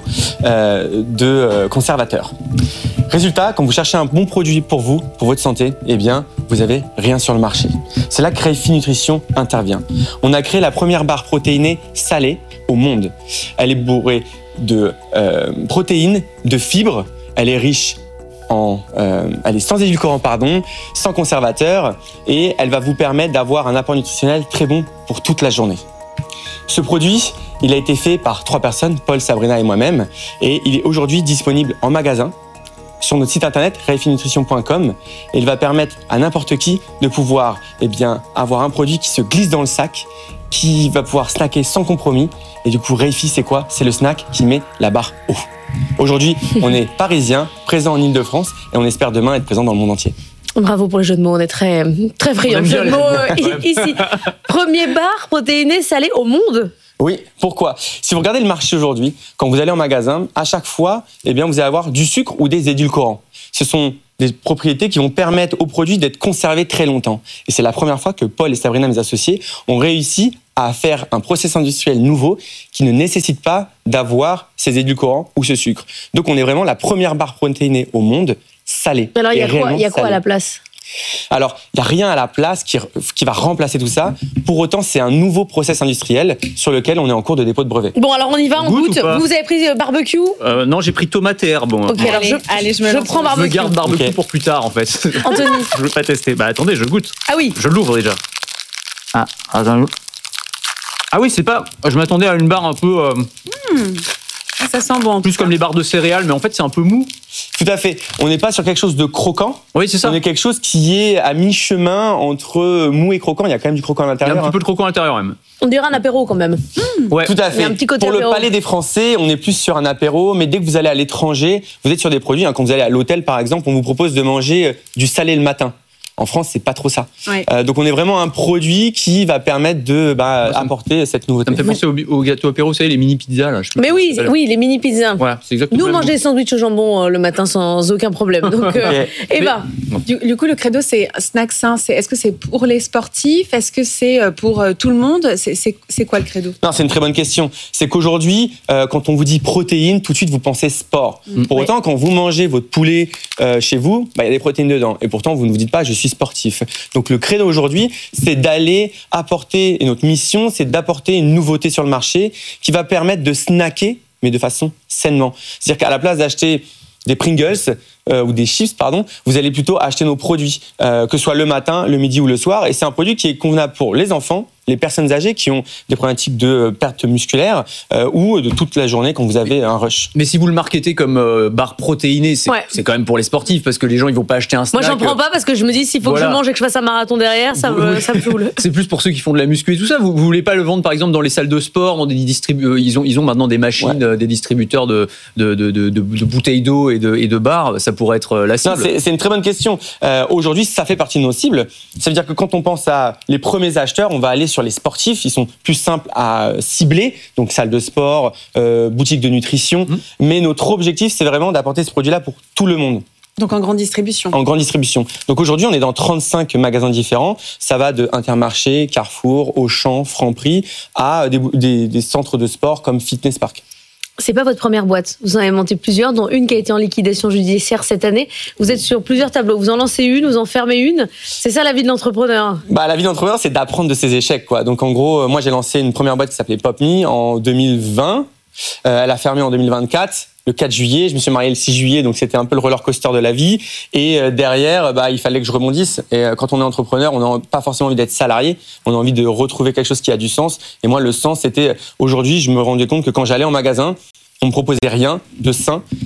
de conservateurs. Résultat, quand vous cherchez un bon produit pour vous, pour votre santé, eh bien, vous n'avez rien sur le marché. C'est là que Raifi Nutrition intervient. On a créé la première barre protéinée salée au monde. Elle est bourrée de protéines, de fibres, elle est riche elle est sans édulcorant, sans conservateur, et elle va vous permettre d'avoir un apport nutritionnel très bon pour toute la journée. Ce produit, il a été fait par 3 personnes, Paul, Sabrina et moi-même, et il est aujourd'hui disponible en magasin, sur notre site internet raifinutrition.com, et il va permettre à n'importe qui de pouvoir avoir un produit qui se glisse dans le sac, qui va pouvoir snacker sans compromis. Et du coup, Raifi, c'est quoi ? C'est le snack qui met la barre haut. Aujourd'hui, on est parisien, présent en Ile-de-France, et on espère demain être présent dans le monde entier. Bravo pour le jeu de mots, on est très friands de jeu de mots ici. Premier bar protéiné salé au monde. Oui, pourquoi ? Si vous regardez le marché aujourd'hui, quand vous allez en magasin, à chaque fois, vous allez avoir du sucre ou des édulcorants. Ce sont des propriétés qui vont permettre aux produits d'être conservés très longtemps. Et c'est la première fois que Paul et Sabrina, mes associés, ont réussi à faire un process industriel nouveau qui ne nécessite pas d'avoir ces édulcorants ou ce sucre. Donc on est vraiment la première barre protéinée au monde salée. Alors il y a quoi à la place ? Alors, il n'y a rien à la place qui va remplacer tout ça. Pour autant, c'est un nouveau process industriel sur lequel on est en cours de dépôt de brevet. Bon, alors on y va, on goûte. Vous avez pris barbecue ? Non, j'ai pris tomate et herbe. Ok, alors je prends barbecue. Je garde barbecue pour plus tard, en fait. Anthony. Je veux pas tester. Bah attendez, je goûte. Ah oui. Je l'ouvre déjà. Ah oui, c'est pas... Je m'attendais à une barre un peu... Ça sent bon. Plus comme les barres de céréales, mais en fait, c'est un peu mou. Tout à fait. On n'est pas sur quelque chose de croquant. Oui, c'est ça. On est quelque chose qui est à mi-chemin entre mou et croquant. Il y a quand même du croquant à l'intérieur. Il y a un petit peu de croquant à l'intérieur, même. On dirait un apéro, quand même. Ouais. Tout à fait. Il y a un petit côté Pour apéro. le palais des Français, on est plus sur un apéro. Mais dès que vous allez à l'étranger, vous êtes sur des produits. Quand vous allez à l'hôtel, par exemple, on vous propose de manger du salé le matin. En France, c'est pas trop ça. Ouais. Donc, on est vraiment un produit qui va permettre de apporter cette nouveauté. Ça me fait penser au gâteau apéro, vous savez, les mini pizzas là. Mais oui, les mini pizzas. Voilà, c'est exactement. Nous, on mange des sandwichs au jambon le matin sans aucun problème. Donc, Eva. Du coup, le credo, c'est snack sain. Est-ce que c'est pour les sportifs ? Est-ce que c'est pour tout le monde ? C'est quoi le credo ? Non, c'est une très bonne question. C'est qu'aujourd'hui, quand on vous dit protéines, tout de suite, vous pensez sport. Pour autant, quand vous mangez votre poulet chez vous, il y a des protéines dedans. Et pourtant, vous ne vous dites pas, je suis sportif. Donc, le credo aujourd'hui, c'est d'aller apporter, et notre mission, c'est d'apporter une nouveauté sur le marché qui va permettre de snacker, mais de façon sainement. C'est-à-dire qu'à la place d'acheter des Pringles ou des chips, vous allez plutôt acheter nos produits, que ce soit le matin, le midi ou le soir. Et c'est un produit qui est convenable pour les enfants, les personnes âgées qui ont des problématiques de perte musculaire ou de toute la journée quand vous avez un rush. Mais si vous le marketez comme barre protéinée, c'est quand même pour les sportifs parce que les gens ils vont pas acheter un snack. Moi j'en prends pas parce que je me dis s'il faut que je mange et que je fasse un marathon derrière, ça me saoule. C'est plus pour ceux qui font de la muscu et tout ça. Vous voulez pas le vendre par exemple dans les salles de sport, dans des ils ont maintenant des machines, des distributeurs de bouteilles d'eau et de bars. Ça pourrait être la cible. Non, c'est une très bonne question. Aujourd'hui, ça fait partie de nos cibles. Ça veut dire que quand on pense à les premiers acheteurs, on va aller sur les sportifs. Ils sont plus simples à cibler, donc salle de sport, boutique de nutrition. Mais notre objectif, c'est vraiment d'apporter ce produit-là pour tout le monde. Donc en grande distribution. En grande distribution. Donc aujourd'hui, on est dans 35 magasins différents. Ça va de Intermarché, Carrefour, Auchan, Franprix, à des centres de sport comme Fitness Park. C'est pas votre première boîte. Vous en avez monté plusieurs, dont une qui a été en liquidation judiciaire cette année. Vous êtes sur plusieurs tableaux. Vous en lancez une, vous en fermez une. C'est ça la vie de l'entrepreneur. La vie d'entrepreneur, c'est d'apprendre de ses échecs, quoi. Donc en gros, moi j'ai lancé une première boîte qui s'appelait PopMe en 2020. Elle a fermé en 2024. Le 4 juillet, je me suis marié le 6 juillet, donc c'était un peu le roller coaster de la vie. Et derrière, il fallait que je rebondisse. Et quand on est entrepreneur, on n'a pas forcément envie d'être salarié. On a envie de retrouver quelque chose qui a du sens. Et moi, le sens, c'était aujourd'hui, je me rendais compte que quand j'allais en magasin, on me proposait rien de sain.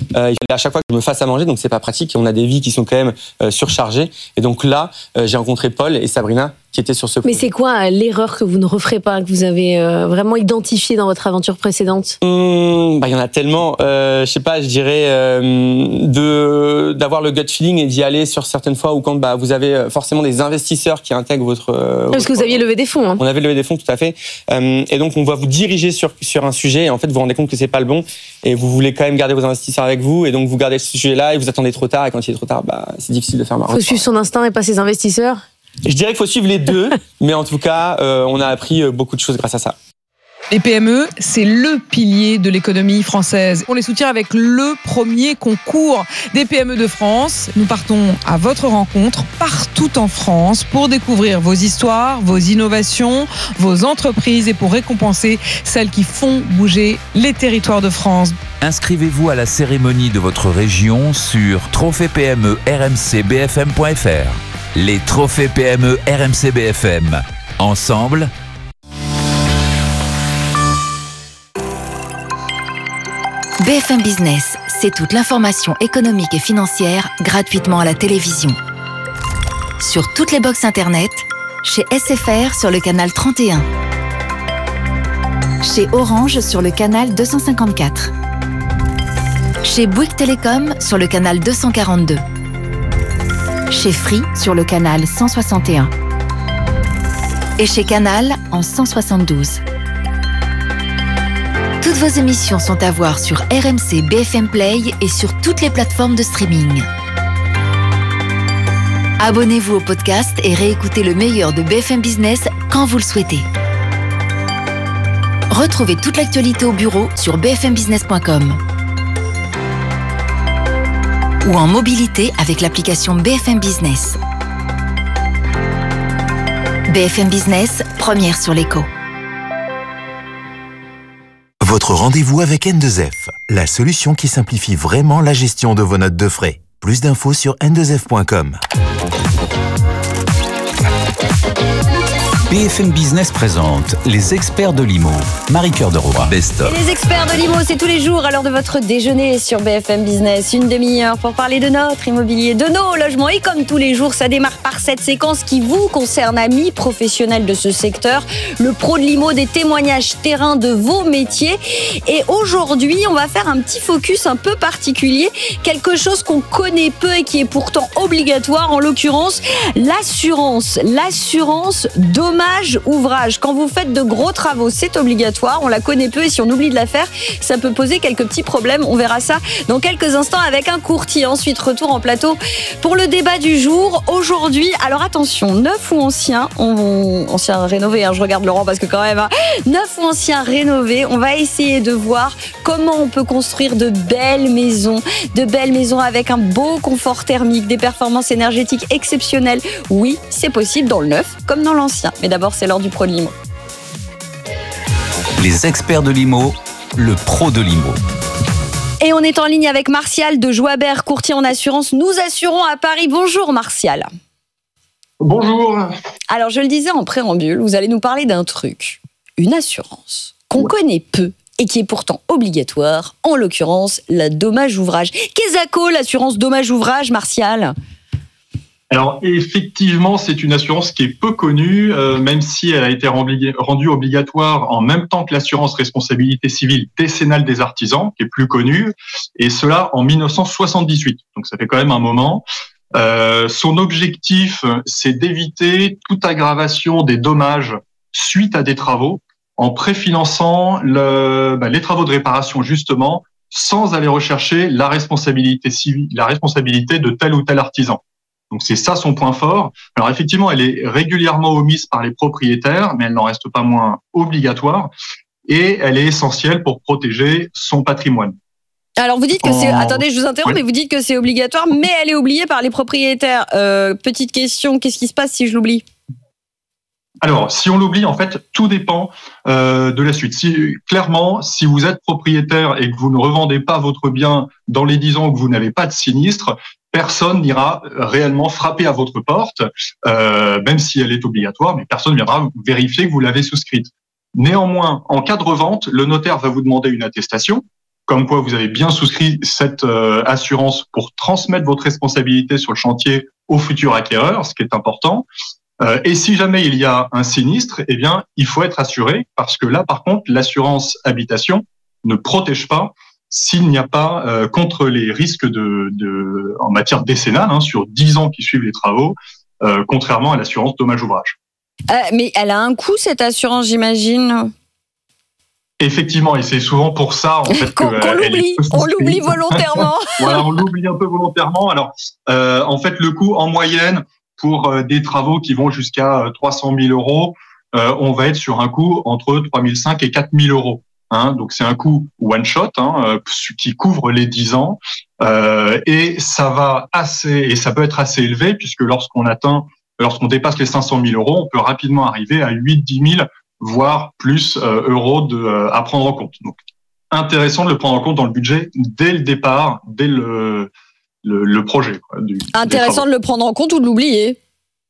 il fallait à chaque fois que je me fasse à manger, donc c'est pas pratique. Et on a des vies qui sont quand même surchargées. Et donc là, j'ai rencontré Paul et Sabrina qui étaient sur ce projet. Mais c'est quoi l'erreur que vous ne referez pas, que vous avez vraiment identifiée dans votre aventure précédente ? Il y en a tellement. Je sais pas, je dirais d'avoir le gut feeling et d'y aller sur certaines fois où quand vous avez forcément des investisseurs qui intègrent votre. Parce que vous aviez levé des fonds. Hein. On avait levé des fonds, tout à fait. Et donc on va vous diriger sur un sujet et en fait vous vous rendez compte que c'est pas le bon et vous voulez quand même garder vos investisseurs avec vous et donc vous gardez ce sujet-là et vous attendez trop tard et quand il est trop tard, c'est difficile de faire marche. Faut suivre son instinct et pas ses investisseurs. Je dirais qu'il faut suivre les deux, mais en tout cas, on a appris beaucoup de choses grâce à ça. Les PME, c'est le pilier de l'économie française. On les soutient avec le premier concours des PME de France. Nous partons à votre rencontre partout en France pour découvrir vos histoires, vos innovations, vos entreprises et pour récompenser celles qui font bouger les territoires de France. Inscrivez-vous à la cérémonie de votre région sur trophée-PME-RMC-BFM.fr. Les trophées PME RMC BFM. Ensemble, BFM Business, c'est toute l'information économique et financière gratuitement à la télévision. Sur toutes les box internet, chez SFR sur le canal 31, chez Orange sur le canal 254, chez Bouygues Télécom sur le canal 242, chez Free sur le canal 161 et chez Canal en 172. Toutes vos émissions sont à voir sur RMC BFM Play et sur toutes les plateformes de streaming. Abonnez-vous au podcast et réécoutez le meilleur de BFM Business quand vous le souhaitez. Retrouvez toute l'actualité au bureau sur bfmbusiness.com ou en mobilité avec l'application BFM Business. BFM Business, première sur l'écho. Votre rendez-vous avec N2F, la solution qui simplifie vraiment la gestion de vos notes de frais. Plus d'infos sur n2f.com. BFM Business présente les experts de l'IMO. Marie-Cœur de Roy, Best of. Et les experts de l'IMO, c'est tous les jours à l'heure de votre déjeuner sur BFM Business. Une demi-heure pour parler de notre immobilier, de nos logements. Et comme tous les jours, ça démarre par cette séquence qui vous concerne, amis professionnels de ce secteur. Le pro de l'IMO, des témoignages terrain de vos métiers. Et aujourd'hui, on va faire un petit focus un peu particulier. Quelque chose qu'on connaît peu et qui est pourtant obligatoire. En l'occurrence, l'assurance. L'assurance dommage ouvrage. Quand vous faites de gros travaux, c'est obligatoire. On la connaît peu et si on oublie de la faire, ça peut poser quelques petits problèmes. On verra ça dans quelques instants avec un courtier. Ensuite, retour en plateau pour le débat du jour. Aujourd'hui, alors attention, neuf ou anciens, anciens rénovés, je regarde Laurent parce que quand même, neuf ou anciens rénovés, on va essayer de voir comment on peut construire de belles maisons avec un beau confort thermique, des performances énergétiques exceptionnelles. Oui, c'est possible dans le neuf comme dans l'ancien. Mais d'abord, c'est l'heure du pro de l'IMO. Les experts de l'IMO, le pro de l'IMO. Et on est en ligne avec Martial de Joibert, courtier en assurance. Nous assurons à Paris. Bonjour Martial. Bonjour. Alors, je le disais en préambule, vous allez nous parler d'un truc, une assurance qu'on connaît peu et qui est pourtant obligatoire, en l'occurrence, la dommage ouvrage. Qu'est-ce que l'assurance dommage ouvrage, Martial ? Alors effectivement, c'est une assurance qui est peu connue, même si elle a été rendue obligatoire en même temps que l'assurance responsabilité civile décennale des artisans, qui est plus connue, et cela en 1978. Donc ça fait quand même un moment. Son objectif, c'est d'éviter toute aggravation des dommages suite à des travaux, en préfinançant les travaux de réparation justement, sans aller rechercher la responsabilité civile, la responsabilité de tel ou tel artisan. Donc c'est ça son point fort. Alors effectivement, elle est régulièrement omise par les propriétaires, mais elle n'en reste pas moins obligatoire et elle est essentielle pour protéger son patrimoine. Alors vous dites que c'est... Attendez, je vous interromps, mais vous dites que c'est obligatoire, mais elle est oubliée par les propriétaires. Petite question, qu'est-ce qui se passe si je l'oublie ? Alors, si on l'oublie, en fait, tout dépend de la suite. Clairement, si vous êtes propriétaire et que vous ne revendez pas votre bien dans les 10 ans que vous n'avez pas de sinistre, personne n'ira réellement frapper à votre porte, même si elle est obligatoire, mais personne ne viendra vérifier que vous l'avez souscrite. Néanmoins, en cas de revente, le notaire va vous demander une attestation comme quoi vous avez bien souscrit cette assurance pour transmettre votre responsabilité sur le chantier au futur acquéreur, ce qui est important. Et si jamais il y a un sinistre, eh bien, il faut être assuré, parce que là, par contre, l'assurance habitation ne protège pas s'il n'y a pas contre les risques en matière décennale, sur 10 ans qui suivent les travaux, contrairement à l'assurance dommage-ouvrage. Mais elle a un coût, cette assurance, j'imagine. Effectivement, et c'est souvent pour ça en fait qu'on l'oublie. On l'oublie volontairement. Voilà, on l'oublie un peu volontairement. Alors, en fait, le coût en moyenne pour des travaux qui vont jusqu'à 300 000 euros, on va être sur un coût entre 3 500 et 4 000 euros. Donc c'est un coût one shot qui couvre les 10 ans et ça peut être assez élevé puisque lorsqu'on dépasse les 500 000 euros, on peut rapidement arriver à 8-10 000 voire plus euros à prendre en compte. Donc intéressant de le prendre en compte dans le budget dès le départ, dès le projet. Intéressant de le prendre en compte ou de l'oublier.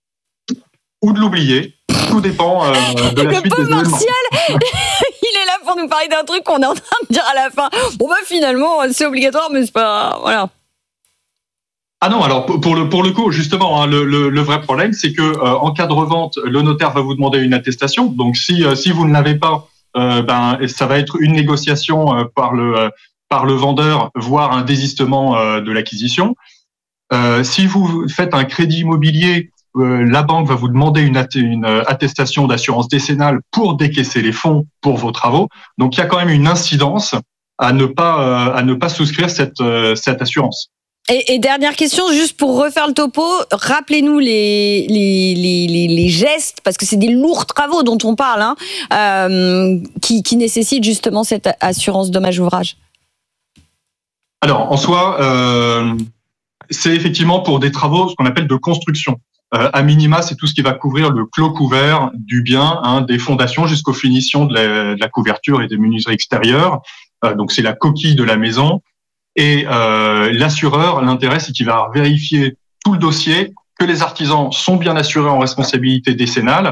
Ou de l'oublier. Tout dépend de la suite des événements. Martial, il est là pour nous parler d'un truc qu'on est en train de dire à la fin. Bon, finalement, c'est obligatoire, mais c'est pas... Voilà. Ah non, alors pour le coup, justement, le vrai problème, c'est que en cas de revente, le notaire va vous demander une attestation. Donc, si vous ne l'avez pas, ça va être une négociation par le vendeur, voire un désistement de l'acquisition. Si vous faites un crédit immobilier, la banque va vous demander une attestation d'assurance décennale pour décaisser les fonds pour vos travaux. Donc, il y a quand même une incidence à ne pas souscrire cette assurance. Et dernière question, juste pour refaire le topo, rappelez-nous les gestes, parce que c'est des lourds travaux dont on parle, qui nécessitent justement cette assurance dommage-ouvrage. Alors, en soi, c'est effectivement pour des travaux, ce qu'on appelle de construction. À minima, c'est tout ce qui va couvrir le clos couvert du bien, des fondations jusqu'aux finitions de la couverture et des menuiseries extérieures. Donc, c'est la coquille de la maison. Et l'assureur, l'intérêt, c'est qu'il va vérifier tout le dossier, que les artisans sont bien assurés en responsabilité décennale,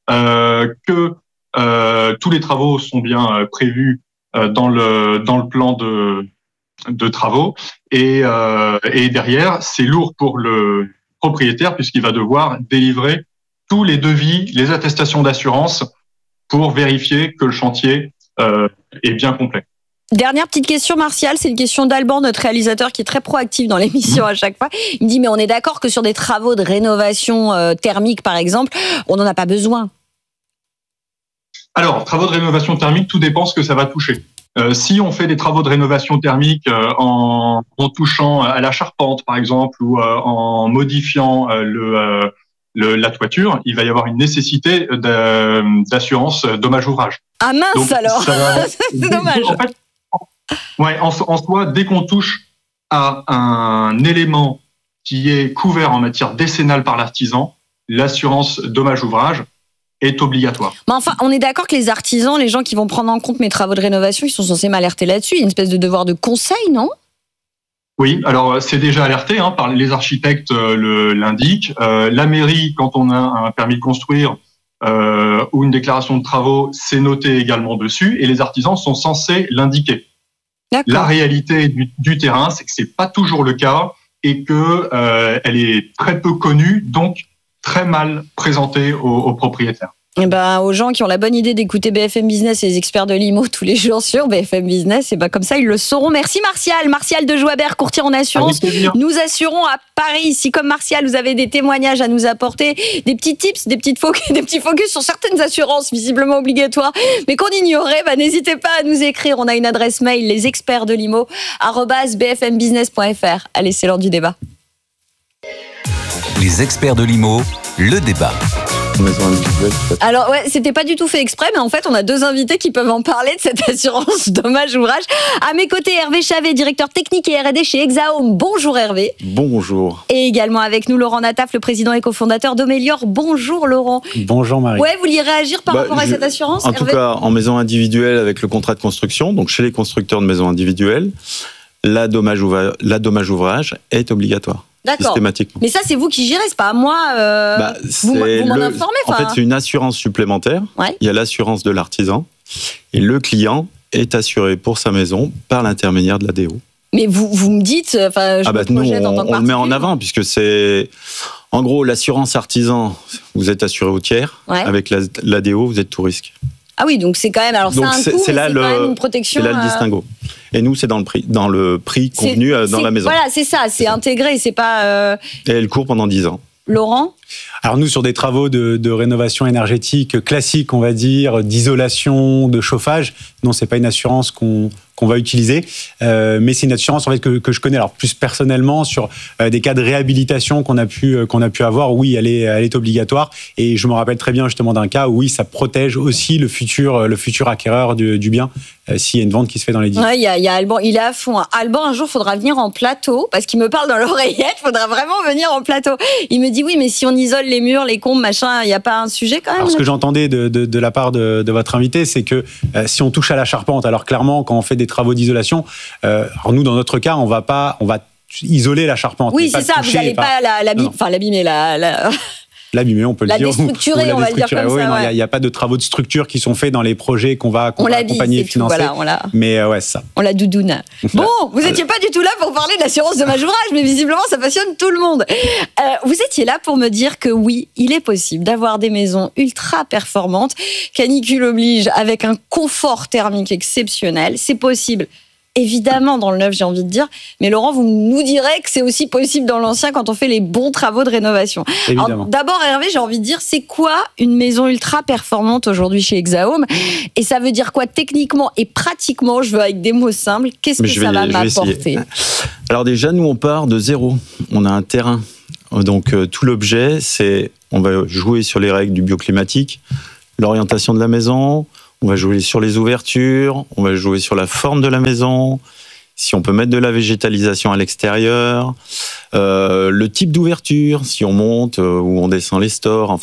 que tous les travaux sont bien prévus dans le plan de travaux. Et derrière, c'est lourd pour le propriétaire puisqu'il va devoir délivrer tous les devis, les attestations d'assurance pour vérifier que le chantier est bien complet. Dernière petite question, Martial, c'est une question d'Alban, notre réalisateur qui est très proactif dans l'émission à chaque fois. Il me dit, mais on est d'accord que sur des travaux de rénovation thermique, par exemple, on n'en a pas besoin. Alors, travaux de rénovation thermique, tout dépend ce que ça va toucher. Si on fait des travaux de rénovation thermique en touchant à la charpente, par exemple, ou en modifiant la toiture, il va y avoir une nécessité d'assurance dommage-ouvrage. Ah mince. Donc, alors c'est dommage. En fait, en soi, dès qu'on touche à un élément qui est couvert en matière décennale par l'artisan, l'assurance dommage-ouvrage est obligatoire. Mais enfin, on est d'accord que les artisans, les gens qui vont prendre en compte mes travaux de rénovation, ils sont censés m'alerter là-dessus. Il y a une espèce de devoir de conseil, non ? Oui, alors c'est déjà alerté par les architectes l'indiquent. La mairie, quand on a un permis de construire ou une déclaration de travaux, c'est noté également dessus et les artisans sont censés l'indiquer. D'accord. La réalité du terrain, c'est que c'est pas toujours le cas et que elle est très peu connue, donc très mal présentée aux propriétaires. Et aux gens qui ont la bonne idée d'écouter BFM Business et les experts de l'IMO tous les jours sur BFM Business, et comme ça ils le sauront. Merci Martial. Martial de Joibert, courtier en assurance. Nous assurons à Paris. Si comme Martial vous avez des témoignages à nous apporter, des petits tips, des petits focus sur certaines assurances visiblement obligatoires, mais qu'on ignorait, n'hésitez pas à nous écrire. On a une adresse mail, lesexpertsdelimo@bfmbusiness.fr. Allez, c'est l'heure du débat. Les experts de l'IMO, le débat. Alors c'était pas du tout fait exprès, mais en fait on a deux invités qui peuvent en parler de cette assurance dommage-ouvrage. À mes côtés, Hervé Chavet, directeur technique et R&D chez Exahome. Bonjour Hervé. Bonjour. Et également avec nous Laurent Nataf, le président et cofondateur d'Omelior. Bonjour Laurent. Bonjour Marie. Vous vouliez réagir par rapport à cette assurance, En tout cas, en maison individuelle avec le contrat de construction, donc chez les constructeurs de maisons individuelles, la dommage-ouvrage est obligatoire. D'accord. Systématiquement. Mais ça, c'est vous qui gérez, c'est pas à moi. Vous m'en informez. En fait, c'est une assurance supplémentaire. Ouais. Il y a l'assurance de l'artisan et le client est assuré pour sa maison par l'intermédiaire de l'ADO. Mais vous me dites, nous, on le met en avant, puisque c'est... En gros, l'assurance artisan, vous êtes assuré au tiers. Ouais. Avec l'ADO, vous êtes tout risque. Ah oui, donc c'est quand même... Alors, donc c'est un coût, c'est quand même une protection... C'est là le distinguo. Et nous, c'est dans le prix convenu dans la maison. Voilà, c'est ça, c'est intégré, c'est pas... Et elle court pendant 10 ans. Laurent ? Alors nous, sur des travaux de rénovation énergétique classique, on va dire, d'isolation, de chauffage, non, c'est pas une assurance qu'on va utiliser, mais c'est une assurance en fait que je connais. Alors plus personnellement sur des cas de réhabilitation qu'on a pu avoir, oui, elle est obligatoire. Et je me rappelle très bien justement d'un cas où oui, ça protège aussi le futur acquéreur du bien s'il y a une vente qui se fait dans les 10. Ouais, il y a Alban, il est à fond. Alban, un jour, faudra venir en plateau parce qu'il me parle dans l'oreillette. Faudra vraiment venir en plateau. Il me dit oui, mais si on isole les murs, les combles, machin, il n'y a pas un sujet quand même. Alors ce que j'entendais de la part de votre invité, c'est que si on touche à la charpente, alors clairement quand on fait des travaux d'isolation, alors nous dans notre cas, on va isoler la charpente. Oui, c'est ça. Vous n'allez pas l'abîmer, l'abîmer, on peut le dire. La déstructurer, on va le dire comme oui, ça. Il n'y a pas de travaux de structure qui sont faits dans les projets qu'on va accompagner et financer. Voilà, mais ouais, c'est ça. On la doudoune. Bon, vous n'étiez pas du tout là pour parler de l'assurance dommage ouvrage, mais visiblement, ça passionne tout le monde. Vous étiez là pour me dire que oui, il est possible d'avoir des maisons ultra performantes, canicule oblige, avec un confort thermique exceptionnel. C'est possible. Évidemment, dans le neuf, j'ai envie de dire. Mais Laurent, vous nous direz que c'est aussi possible dans l'ancien quand on fait les bons travaux de rénovation. Alors, d'abord, Hervé, j'ai envie de dire, c'est quoi une maison ultra performante aujourd'hui chez Hexahome ? Et ça veut dire quoi techniquement et pratiquement ? Je veux avec des mots simples. Qu'est-ce que ça va m'apporter ? Alors déjà, nous, on part de zéro. On a un terrain. Donc, tout l'objet, c'est... On va jouer sur les règles du bioclimatique, l'orientation de la maison... On va jouer sur les ouvertures, on va jouer sur la forme de la maison, si on peut mettre de la végétalisation à l'extérieur, le type d'ouverture, si on monte ou on descend les stores.